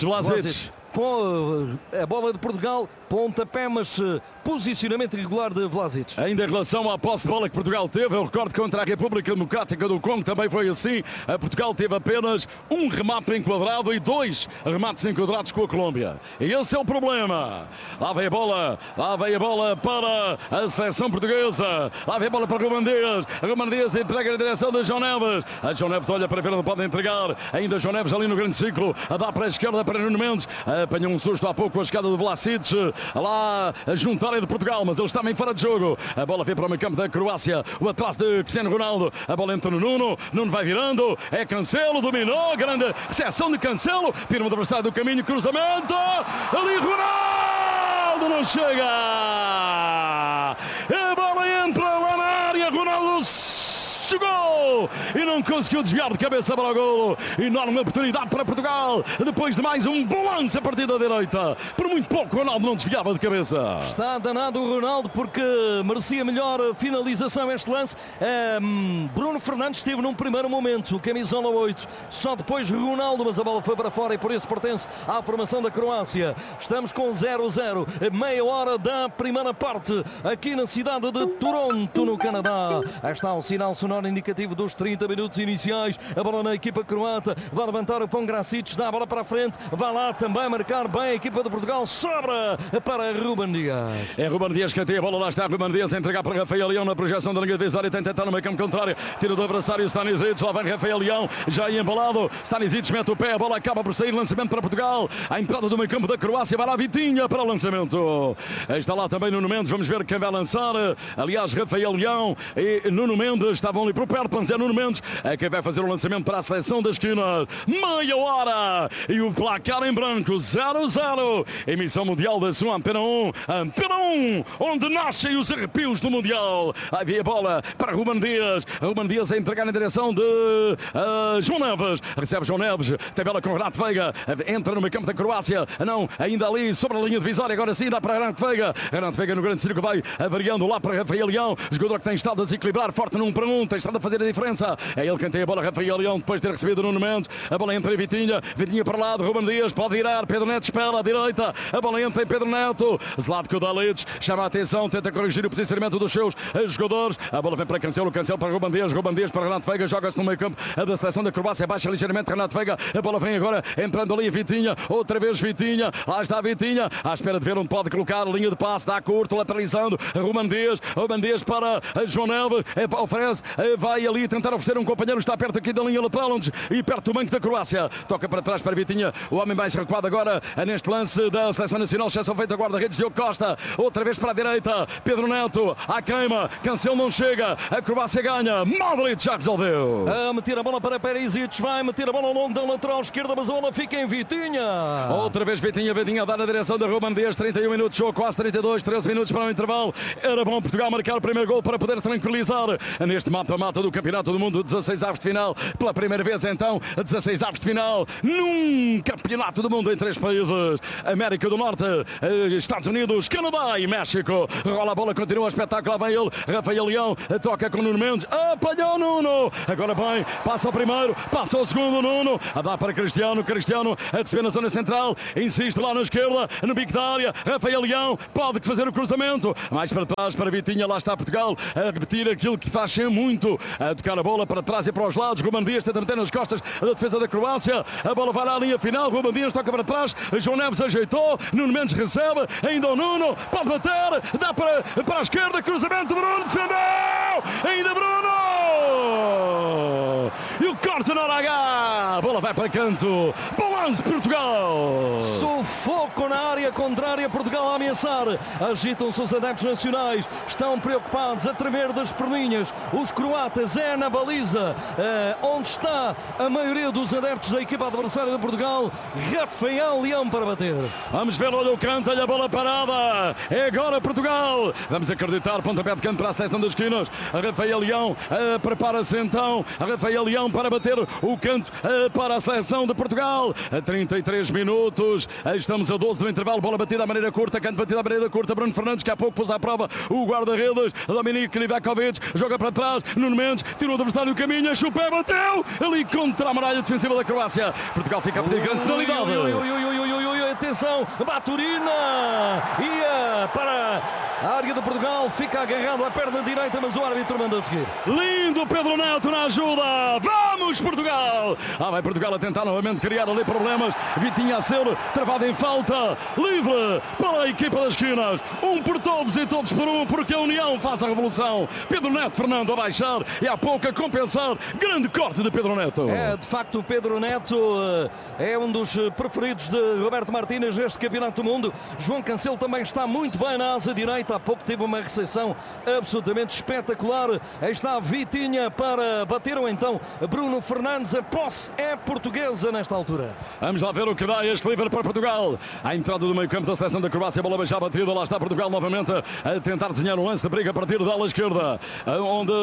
A bola de Portugal, pontapé, mas posicionamento irregular de Vlasic. Ainda em relação à posse de bola que Portugal teve, eu recordo contra a República Democrática do Congo também foi assim. A Portugal teve apenas um remate enquadrado e 2 remates enquadrados com a Colômbia. E esse é o problema. Lá vem a bola para a seleção portuguesa. Lá vem a bola para Rubem Dias entrega na direção de João Neves. A João Neves olha para ver onde pode entregar. Ainda João Neves ali no grande ciclo. A dá para a esquerda para Nuno Mendes. apanhou um susto há pouco com a chegada do Vlasic, lá a juntar a área de Portugal, mas eles também fora de jogo. A bola vem para o meio campo da Croácia, o atrás de Cristiano Ronaldo, a bola entra no Nuno vai virando, é Cancelo, dominou, grande recepção de Cancelo, tira o adversário do caminho, cruzamento, ali Ronaldo não chega, a bola entra lá na área, Ronaldo chegou e não conseguiu desviar de cabeça para o golo. Enorme oportunidade para Portugal, depois de mais um bom lance a partir da direita. Por muito pouco Ronaldo não desviava de cabeça. Está danado o Ronaldo porque merecia melhor finalização este lance. Bruno Fernandes esteve num primeiro momento, o camisola 8, só depois Ronaldo, mas a bola foi para fora e por isso pertence à formação da Croácia. Estamos com 0-0, meia hora da primeira parte, aqui na cidade de Toronto, no Canadá. Aí está o sinal sonoro indicativo dos 30 minutos iniciais. A bola na equipa croata, vai levantar o Pongracic, dá a bola para a frente, vai lá também marcar bem a equipa de Portugal, sobra para Ruben Dias. É Ruben Dias que tem a bola, lá está Ruben Dias a entregar para Rafael Leão na projeção da linha divisória, tenta tentar no meio campo contrário, tira do adversário Stanisic, lá vem Rafael Leão, já embalado, Stanisic mete o pé, a bola acaba por sair, lançamento para Portugal, a entrada do meio campo da Croácia, vai lá Vitinha para o lançamento. Está lá também Nuno Mendes, vamos ver quem vai lançar, aliás Rafael Leão e Nuno Mendes estavam ali por perto, mas é Nuno Mendes é quem vai fazer o lançamento para a seleção das esquinas. Meia hora e o placar em branco, 0-0. Emissão mundial da sua Antena 1, onde nascem os arrepios do Mundial. Aí vem a bola para Ruben Dias a entregar na direção de João Neves, recebe João Neves, tabela com Renato Veiga, entra no meio campo da Croácia, não, ainda ali sobre a linha divisória, agora sim dá para Renato Veiga no grande círculo, vai variando lá para Rafael Leão, jogador que tem estado a desequilibrar, forte num para um, tem estado a fazer a diferença, é ele quem tem a bola, Rafael Leão, depois de ter recebido Nuno Mendes, a bola entra em Vitinha para o lado, Ruben Dias pode virar, Pedro Neto espera à direita, a bola entra em Pedro Neto, Zlatko Dalic chama a atenção, tenta corrigir o posicionamento dos seus jogadores, a bola vem para Cancelo para Ruben Dias para Renato Veiga, joga-se no meio campo da seleção da Croácia, baixa ligeiramente Renato Veiga, a bola vem agora entrando ali Vitinha, outra vez Vitinha, lá está Vitinha, à espera de ver onde pode colocar, linha de passe, dá curto, lateralizando, Ruben Dias para João Neves, oferece, vai ali tentar oferecer um companheiro, está perto aqui da linha lateral e perto do banco da Croácia, toca para trás para Vitinha, o homem mais recuado agora neste lance da seleção nacional, exceção feita guarda-redes Diogo Costa, outra vez para a direita, Pedro Neto, à queima, Cancelo não chega, a Croácia ganha, Modric já resolveu. A meter a bola para Perisic, vai meter a bola ao longo da lateral esquerda, mas a bola fica em Vitinha. Outra vez Vitinha a dar na direção da Ruben Dias, 31 minutos, jogo quase 32, 13 minutos para o intervalo, era bom Portugal marcar o primeiro gol para poder tranquilizar neste mata-mata do Campeonato do Mundo, 16 avos de final, pela primeira vez então, 16 avos de final, num Campeonato do Mundo em 3 países, América do Norte, Estados Unidos, Canadá e México, rola a bola, continua o espetáculo, lá vem ele, Rafael Leão, toca com Nuno Mendes, apanhou Nuno, agora bem, passa o primeiro, passa o segundo, Nuno, a dar para Cristiano, a receber na zona central, insiste lá na esquerda, no bico da área, Rafael Leão, pode fazer o cruzamento, mais para trás para Vitinha, lá está Portugal, a repetir aquilo que faz sempre muito, a tocar a bola para trás e para os lados, Ruben Dias tenta meter nas costas da defesa da Croácia, a bola vai lá à linha final, Ruben Dias toca para trás, João Neves ajeitou, Nuno Mendes recebe, ainda o Nuno, pode bater, dá para a esquerda, cruzamento, Bruno defendeu, ainda Bruno, e o corte na hora H, a bola vai para canto, balance Portugal. Sufoco na área contrária, Portugal a ameaçar, agitam-se os adeptos nacionais, estão preocupados, a tremer das perninhas, os croatas é na baliza, onde está a maioria dos adeptos da equipa adversária de Portugal, Rafael Leão para bater. Vamos ver, olha o canto, olha a bola parada, é agora Portugal, vamos acreditar, pontapé de canto para a seleção das esquinas, Rafael Leão prepara-se então, Rafael Leão para bater o canto para a seleção de Portugal, a 33 minutos, estamos a 12 do intervalo, bola batida à maneira curta, canto batida à maneira curta, Bruno Fernandes que há pouco pôs à prova o guarda-redes, Dominik Livakovic, joga para trás, Nuno Mendes, tirou o adversário do caminho, chupé, bateu, ali contra a muralha defensiva da Croácia, Portugal fica a pedir grande penalidade. Atenção, Baturina ia para A área de Portugal fica agarrado à perna direita, mas o árbitro manda seguir. Lindo Pedro Neto na ajuda. Vamos Portugal! Vai Portugal a tentar novamente criar ali problemas. Vitinha a ser travado em falta. Livre para a equipa das esquinas. Um por todos e todos por um, porque a União faz a revolução. Pedro Neto, Fernando a baixar e há pouco a compensar. Grande corte de Pedro Neto. É, de facto, o Pedro Neto é um dos preferidos de Roberto Martínez neste Campeonato do Mundo. João Cancelo também está muito bem na asa direita. Há pouco teve uma recepção absolutamente espetacular. Aí está Vitinha para bater ou então Bruno Fernandes. A posse é portuguesa nesta altura. Vamos lá ver o que dá este livre para Portugal. A entrada do meio campo da seleção da Croácia, a bola já batida. Lá está Portugal novamente a tentar desenhar um lance de briga a partir da ala esquerda, onde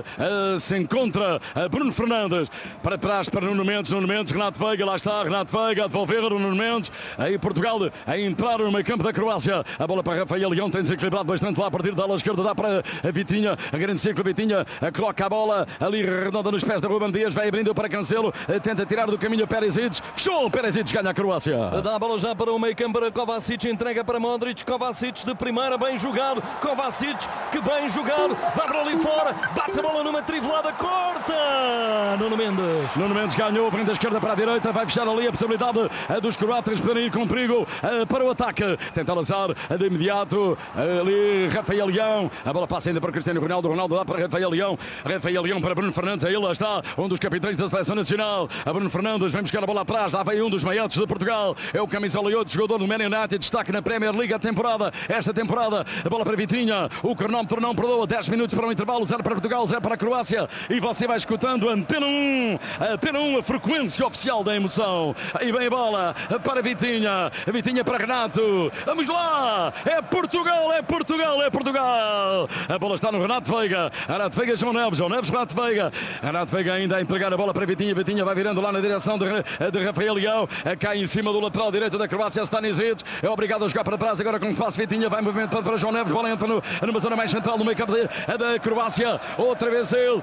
se encontra Bruno Fernandes. Para trás para Nuno Mendes, Renato Veiga. Lá está Renato Veiga a devolver Nuno Mendes. Aí Portugal a entrar no meio campo da Croácia. A bola para Rafael Leão, tem desequilibrado bastante lá a partir da ala esquerda. Dá para a Vitinha, a grande círculo. Vitinha coloca a bola ali redonda nos pés da Ruben Dias. Vai abrindo para Cancelo, tenta tirar do caminho Perisic. Fechou, Perisic ganha a Croácia. Dá a bola já para o meio campo para Kovacic, entrega para Modric. Kovacic de primeira, bem jogado. Kovacic, que bem jogado. Vai para ali fora, bate a bola numa trivelada, corta. Nuno Mendes ganhou, frente à esquerda para a direita. Vai fechar ali a possibilidade dos croatas poderem ir com perigo para o ataque. Tenta lançar de imediato ali Rafael Leão. A bola passa ainda para Cristiano Ronaldo. Ronaldo dá para Rafael Leão. Rafael Leão para Bruno Fernandes. Aí lá está um dos capitães da seleção nacional. A Bruno Fernandes vem buscar a bola atrás. Lá vem um dos maiores de Portugal. É o camisola 8, jogador do Man United. Destaque na Premier League esta temporada. A bola para Vitinha. O cronómetro não perdoa. 10 minutos para o intervalo. 0 para Portugal, 0 para a Croácia. E você vai escutando Antena 1. Antena 1, a frequência oficial da emoção. Aí vem a bola para Vitinha. Vitinha para Renato. Vamos lá. É Portugal, é Portugal, é Portugal. A bola está no Renato Veiga. Renato Veiga, João Neves, Renato Veiga. Renato Veiga ainda a entregar a bola para Vitinha. Vitinha vai virando lá na direção de Rafael Leão. Cai em cima do lateral direito da Croácia, Stanisic. É obrigado a jogar para trás. Agora com o passe Vitinha vai movimentando para João Neves. Bola entra numa zona mais central no meio campo da Croácia. Outra vez ele.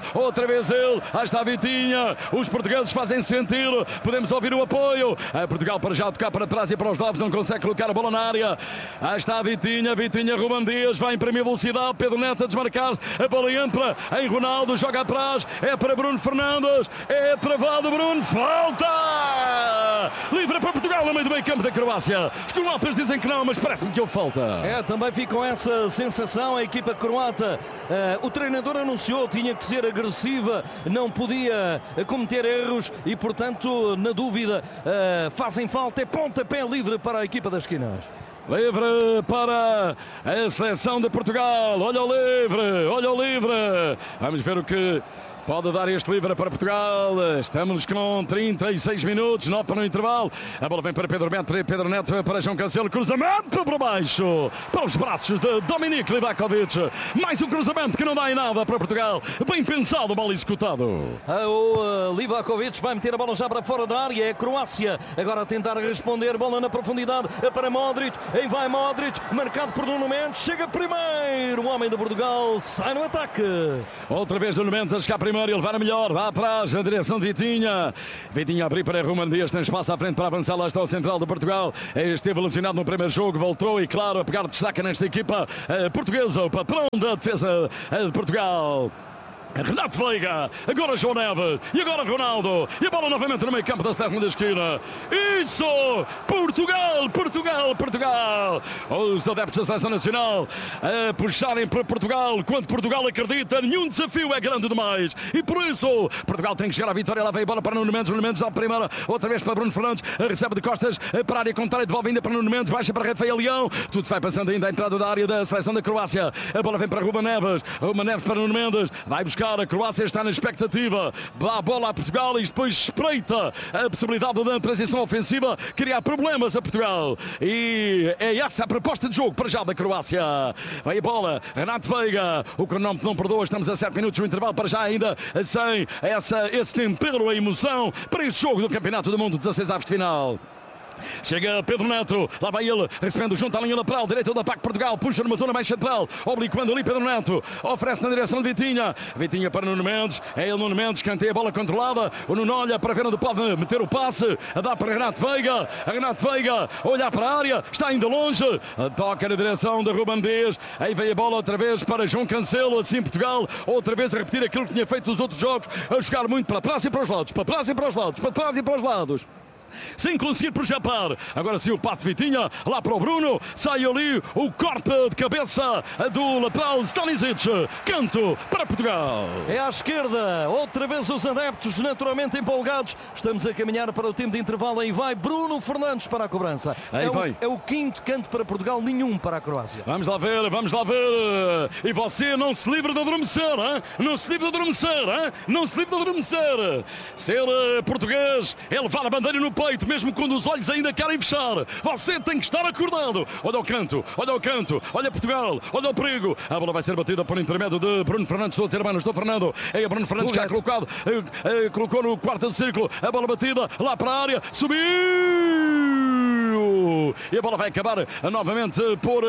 Aí está Vitinha. Os portugueses fazem sentir. Podemos ouvir o apoio. Portugal para já tocar para trás e para os lados. Não consegue colocar a bola na área. Aí está Vitinha, Ruben Dias vai imprimir velocidade, Pedro Neto a desmarcar-se, a bola entra em Ronaldo, joga atrás, é para Bruno Fernandes, é travado Bruno, falta! Livre para Portugal no meio do meio campo da Croácia. Os croatas dizem que não, mas parece-me que houve falta. Também fica com essa sensação a equipa croata. O treinador anunciou, tinha que ser agressiva, não podia cometer erros e, portanto, na dúvida, fazem falta, é pontapé livre para a equipa das esquinas. Livre para a seleção de Portugal. Olha o livre. Vamos ver o que pode dar este livre para Portugal. Estamos com 36 minutos, 9 para o intervalo. A bola vem para Pedro Neto para João Cancelo. Cruzamento para baixo, para os braços de Dominic Livakovic. Mais um cruzamento que não dá em nada para Portugal. Bem pensado, mal executado. O Livakovic vai meter a bola já para fora da área. É a Croácia agora a tentar responder. Bola na profundidade para Modric. Aí vai Modric, marcado por Nuno Mendes. Chega primeiro. O homem de Portugal sai no ataque. Outra vez Nuno Mendes a chegar primeiro. Ele vai na melhor, vai atrás, na direção de Vitinha. Vitinha a abrir para Ruben Dias, tem espaço à frente para avançar. Lá está o central de Portugal. Esteve lesionado no primeiro jogo, voltou e, claro, a pegar destaque nesta equipa portuguesa, o patrão da defesa de Portugal. Renato Veiga, agora João Neves e agora Ronaldo, e a bola novamente no meio campo da seleção da esquina. Isso! Portugal! Os adeptos da seleção nacional a puxarem para Portugal. Quando Portugal acredita, nenhum desafio é grande demais, e por isso Portugal tem que chegar à vitória. Lá vem a bola para Nuno Mendes à primeira, outra vez para Bruno Fernandes, recebe de costas para a área contrária, devolve ainda para Nuno Mendes, baixa para Rafael Leão. Tudo se vai passando ainda à entrada da área da seleção da Croácia. A bola vem para Ruben Neves para Nuno Mendes, vai buscar. A Croácia está na expectativa, dá a bola a Portugal e depois espreita a possibilidade da transição ofensiva, criar problemas a Portugal, e é essa a proposta de jogo para já da Croácia. Vai a bola, Renato Veiga, o cronómetro não perdoa, estamos a 7 minutos no intervalo, para já ainda sem esse tempero, a emoção para este jogo do Campeonato do Mundo, 16 avos de final. Chega Pedro Neto, lá vai ele, recebendo junto à linha lateral, direito do ataque Portugal, puxa numa zona mais central, obliquando ali Pedro Neto, oferece na direção de Vitinha, Vitinha para Nuno Mendes, é ele Nuno Mendes, canteia a bola controlada, o Nuno olha para ver onde pode meter o passe, dá para Renato Veiga, olha para a área, está ainda longe, toca na direção de Ruben Dias, aí vem a bola outra vez para João Cancelo, assim Portugal, outra vez a repetir aquilo que tinha feito nos outros jogos, a jogar muito para trás e para os lados, para trás e para os lados, para trás e para os lados. Sem conseguir projetar, agora sim o passe de Vitinha, lá para o Bruno, sai ali o corte de cabeça do lateral Stanisic, canto para Portugal. É à esquerda, outra vez os adeptos naturalmente empolgados, estamos a caminhar para o tempo de intervalo, aí vai Bruno Fernandes para a cobrança. É o quinto canto para Portugal, nenhum para a Croácia. Vamos lá ver, e você não se livra de adormecer, hein? Não se livra de adormecer. Ser português é levar a bandeira no peito, mesmo quando os olhos ainda querem fechar. Você tem que estar acordado. Olha o canto, olha Portugal, olha o perigo. A bola vai ser batida por intermédio de Bruno Fernandes. Estou a dizer, não estou Fernando. É o Bruno Fernandes que ha colocou no quarto do círculo. A bola batida lá para a área, subiu! E a bola vai acabar novamente por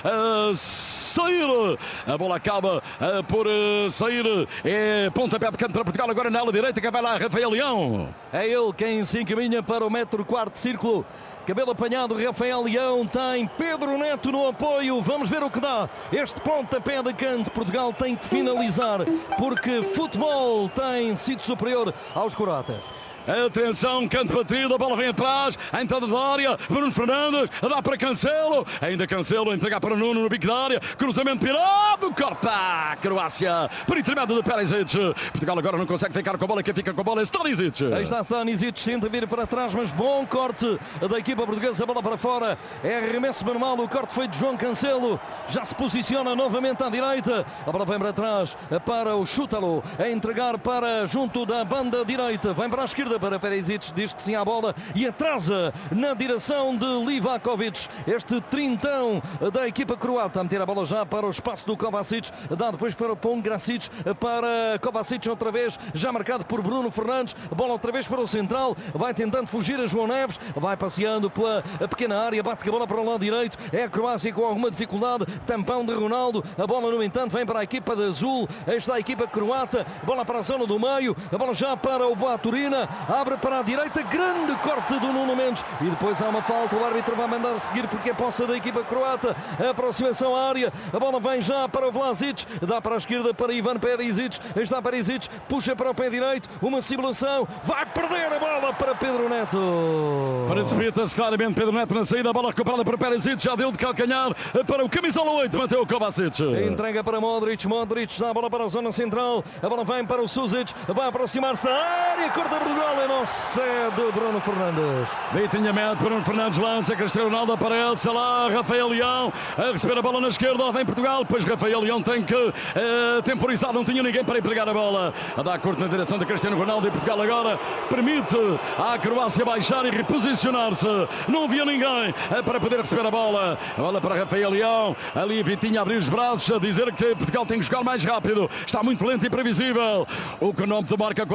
sair. A bola acaba por sair. É pontapé de canto para Portugal. Agora na ala direita, que vai lá Rafael Leão. É ele quem se encaminha para o metro quarto círculo. Cabelo apanhado, Rafael Leão, tem Pedro Neto no apoio. Vamos ver o que dá este pontapé de canto. Portugal tem que finalizar, porque futebol tem sido superior aos croatas. Atenção, canto batido, a bola vem atrás, a entrada da área, Bruno Fernandes, dá para Cancelo, ainda Cancelo, entregar para Nuno no bico da área, cruzamento pirado, corta, Croácia, por intermédio de Perisic. Portugal agora não consegue ficar com a bola, quem fica com a bola é Stanisic. Aí está Stanisic, tenta vir para trás, mas bom corte da equipa portuguesa, a bola para fora, é arremesso manual, o corte foi de João Cancelo, já se posiciona novamente à direita, a bola vem para trás, para o Chútalo, a entregar para junto da banda direita, vem para a esquerda, para Perisic, diz que sim à bola e atrasa na direção de Livakovic, este trintão da equipa croata, a meter a bola já para o espaço do Kovacic, dá depois para o Pongracic, para Kovacic outra vez, já marcado por Bruno Fernandes, bola outra vez para o central, vai tentando fugir a João Neves, vai passeando pela pequena área, bate a bola para o lado direito, é a Croácia com alguma dificuldade, tampão de Ronaldo, a bola no entanto vem para a equipa de azul, esta é a equipa croata, bola para a zona do meio, a bola já para o Boaturina, abre para a direita, grande corte do Nuno Mendes e depois há uma falta, o árbitro vai mandar seguir porque é posse da equipa croata, a aproximação à área, a bola vem já para o Vlasic, dá para a esquerda para Ivan Perisic, está Perisic, puxa para o pé direito, uma simulação, vai perder a bola para Pedro Neto. Precipita-se claramente Pedro Neto na saída, a bola recuperada para Perisic, já deu de calcanhar para o camisola 8, Mateo Kovacic. Entrega para Modric, dá a bola para a zona central, a bola vem para o Suzic, vai aproximar-se da área, corta Portugal e não cede Bruno Fernandes. Vitinha mete, Bruno Fernandes lança, Cristiano Ronaldo aparece lá, Rafael Leão a receber a bola na esquerda, vem Portugal, pois Rafael Leão tem que temporizar, não tinha ninguém para empregar a bola, a dar corte na direção de Cristiano Ronaldo e Portugal agora permite à Croácia baixar e reposicionar-se, não havia ninguém para poder receber a bola para Rafael Leão, ali Vitinha abrir os braços, a dizer que Portugal tem que jogar mais rápido, está muito lento e previsível, o cronómetro marca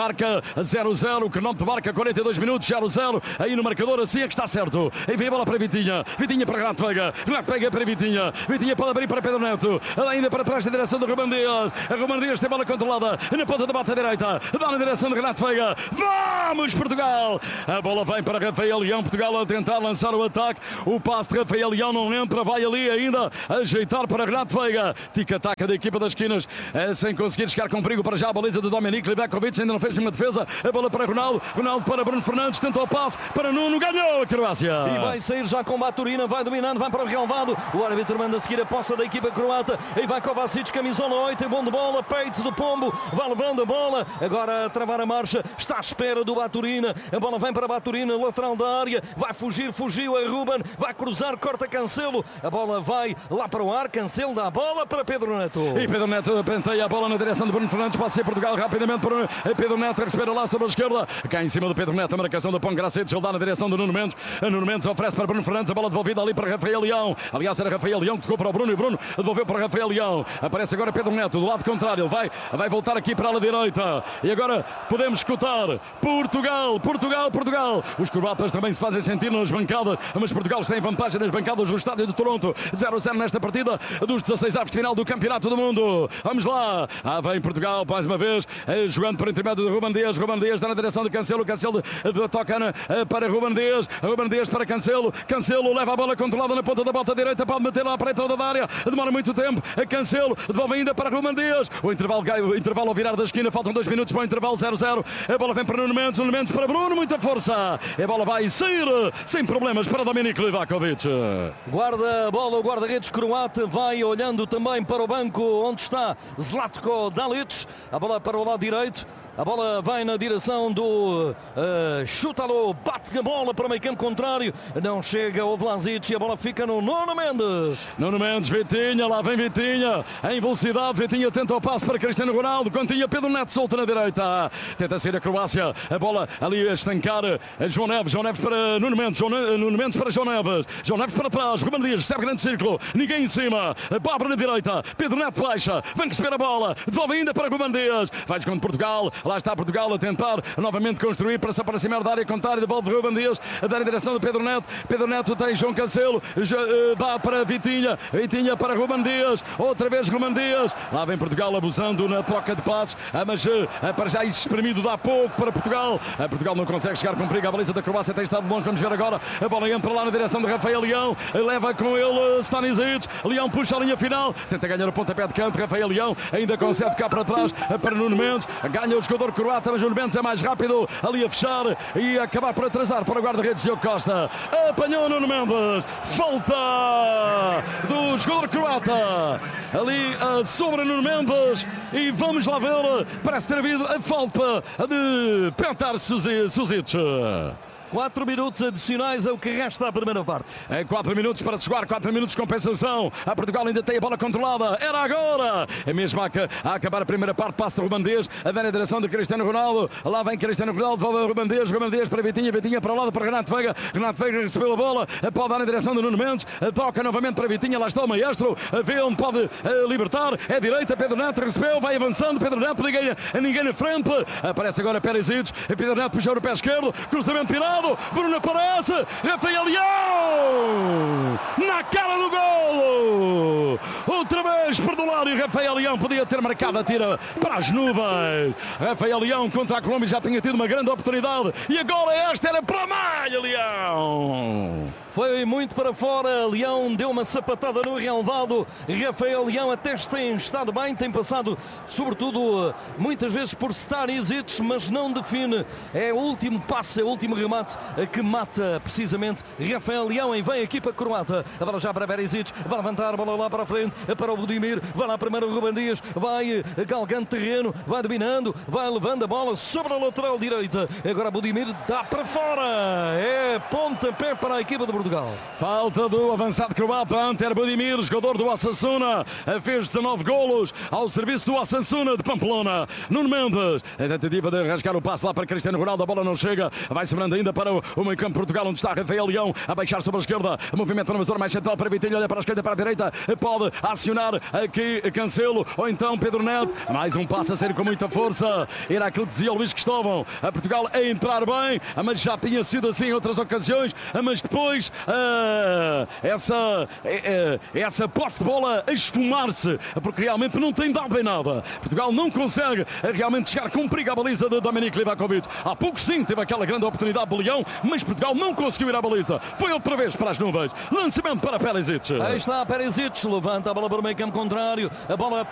0-0, o cronómetro marca 42 minutos, 0-0, aí no marcador, assim é que está certo, aí vem a bola para Vitinha para Renato Veiga para Vitinha pode abrir para Pedro Neto, ainda para trás da direção do Ruben Dias tem bola controlada, na ponta da bata direita, dá na direção de Renato Veiga, vamos Portugal, a bola vem para Rafael Leão, Portugal a tentar lançar o ataque, o passe de Rafael Leão não entra, vai ali ainda ajeitar para Renato Veiga, tic-ataca da equipa das esquinas, sem conseguir chegar com perigo para já a baliza de Dominic Livakovic, ainda não fez nenhuma defesa, a bola para Ronaldo para Bruno Fernandes, tentou o passe para Nuno, ganhou a Croácia. E vai sair já com Baturina, vai dominando, vai para o relvado, o árbitro manda seguir a posse da equipa croata, e vai Kovacic, camisola 8, é bom de bola, peito do pombo, vai levando a bola, agora a travar a marcha, está à espera do Baturina, a bola vem para Baturina, lateral da área, vai fugiu a Ruben, vai cruzar, corta Cancelo, a bola vai lá para o ar, Cancelo dá a bola para Pedro Neto. E Pedro Neto penteia a bola na direção de Bruno Fernandes, pode ser Portugal rapidamente para Pedro Neto a receber lá sobre a esquerda, esquerda, cá em cima do Pedro Neto, a marcação da Pongracetes, ele dá na direção do Nuno Mendes. Nuno Mendes oferece para Bruno Fernandes, a bola devolvida ali para Rafael Leão. Aliás, era Rafael Leão que tocou para o Bruno e o Bruno devolveu para Rafael Leão. Aparece agora Pedro Neto do lado contrário, ele vai voltar aqui para a ala direita. E agora podemos escutar Portugal. Os croatas também se fazem sentir nas bancadas, mas Portugal está em vantagem nas bancadas do estádio de Toronto. 0-0 nesta partida dos 16avos de final do Campeonato do Mundo. Vamos lá. Vem Portugal mais uma vez, jogando por intermédio de Ruben Dias. Ruben Dias dá na direção de Cancelo. Cancelo toca para Ruben Dias. Ruben Dias para Cancelo. Cancelo leva a bola controlada na ponta da bota direita. Pode meter lá para a entrada da área. Demora muito tempo. Cancelo devolve ainda para Ruben Dias. O intervalo ao virar da esquina. Faltam 2 minutos para o intervalo. 0-0. A bola vem para Nuno Mendes. Nuno Mendes para Bruno. Muita força. A bola vai sair sem problemas para Dominik Livakovic. Guarda a bola, o guarda-redes croata vai olhando também para o banco onde está Zlatko Dalic. A bola para o lado direito. A bola vai na direção do Šutalo, bate a bola para o meio campo contrário, não chega o Vlasic e a bola fica no Nuno Mendes. Nuno Mendes, Vitinha, lá vem Vitinha, em velocidade, Vitinha tenta o passe para Cristiano Ronaldo, quando tinha Pedro Neto solto na direita, tenta sair a Croácia, a bola ali a estancar João Neves para Nuno Mendes, Nuno Mendes para João Neves para trás, Ruben Dias, serve grande círculo, ninguém em cima, Bárbara na direita, Pedro Neto baixa, vem receber a bola, devolve ainda para Ruben Dias, vai desconto Portugal. Lá está Portugal a tentar novamente construir para se aproximar da área contrária. Devolve Ruben Dias a dar a direção de Pedro Neto. Pedro Neto tem João Cancelo. Dá para Vitinha. Vitinha para Ruben Dias. Outra vez Ruben Dias. Lá vem Portugal abusando na troca de passos. Mas para já espremido dá pouco para Portugal. Portugal não consegue chegar com perigo. A baliza da Croácia tem estado longe. Vamos ver agora. A bola entra lá na direção de Rafael Leão. Leva com ele Stanisic. Leão puxa a linha final. Tenta ganhar o pontapé de canto. Rafael Leão ainda consegue cá para trás para Nuno Mendes. Ganha o jogador croata, mas Nuno Mendes é mais rápido ali a fechar e acabar por atrasar para o guarda-redes Diogo Costa. Apanhou Nuno Mendes. Falta do jogador croata ali sobre Nuno Mendes e vamos lá ver. Parece ter havido a falta de Petar Suzic. 4 minutos adicionais é o que resta à primeira parte. 4 minutos para se jogar, 4 minutos de compensação. A Portugal ainda tem a bola controlada. Era agora! É mesmo a acabar a primeira parte. Passa de Ruben Dias, a ver a direção de Cristiano Ronaldo. Lá vem Cristiano Ronaldo, devolve Ruben Dias para Vitinha. Vitinha para o lado para Renato Veiga. Renato Veiga recebeu a bola. Pode dar na direção de Nuno Mendes. Toca novamente para Vitinha. Lá está o maestro. Vê onde pode libertar. É direita. Pedro Neto recebeu. Vai avançando. Pedro Neto, ninguém na frente. Aparece agora Perisic. Pedro Neto puxou o pé esquerdo. Cruzamento tirado. Bruno aparece, Rafael Leão na cara do golo, outra vez Perdolário. Rafael Leão podia ter marcado a tira para as nuvens. Rafael Leão contra a Colômbia já tinha tido uma grande oportunidade e agora esta era para a malha. Leão foi muito para fora, Leão deu uma sapatada no relvado. Rafael Leão até tem estado bem, tem passado sobretudo muitas vezes por Stanisic, mas não define. É o último passe, é o último remate que mata precisamente Rafael Leão. E vem aqui para a croata, a bola já para Perisic, vai levantar a bola lá para a frente para o Budimir, vai lá primeiro o Ruben Dias, vai galgando terreno, vai dominando, vai levando a bola sobre a lateral direita. Agora Budimir dá para fora, é pontapé para a equipa de Portugal. Falta do avançado croata Anter Budimir, jogador do Osasuna, fez 19 golos ao serviço do Osasuna de Pamplona. Nuno Mendes, a tentativa de rasgar o passe lá para Cristiano Ronaldo, a bola não chega, vai sobrando ainda para o meio campo Portugal, onde está Rafael Leão a baixar sobre a esquerda, movimento numa zona mais central para Vitinho, olha para a esquerda, para a direita, pode acionar aqui Cancelo ou então Pedro Neto, mais um passe a sair com muita força, era aquilo que dizia o Luís Cristóvão, a Portugal a entrar bem, mas já tinha sido assim em outras ocasiões, mas depois essa posse de bola a esfumar-se, porque realmente não tem dado em nada. Portugal não consegue realmente chegar com perigo à baliza de Dominik Livakovic. Há pouco sim teve aquela grande oportunidade de Leão, mas Portugal não conseguiu ir à baliza. Foi outra vez para as nuvens. Lançamento para Perisic. Aí está Perisic, levanta a bola para o meio campo contrário. A bola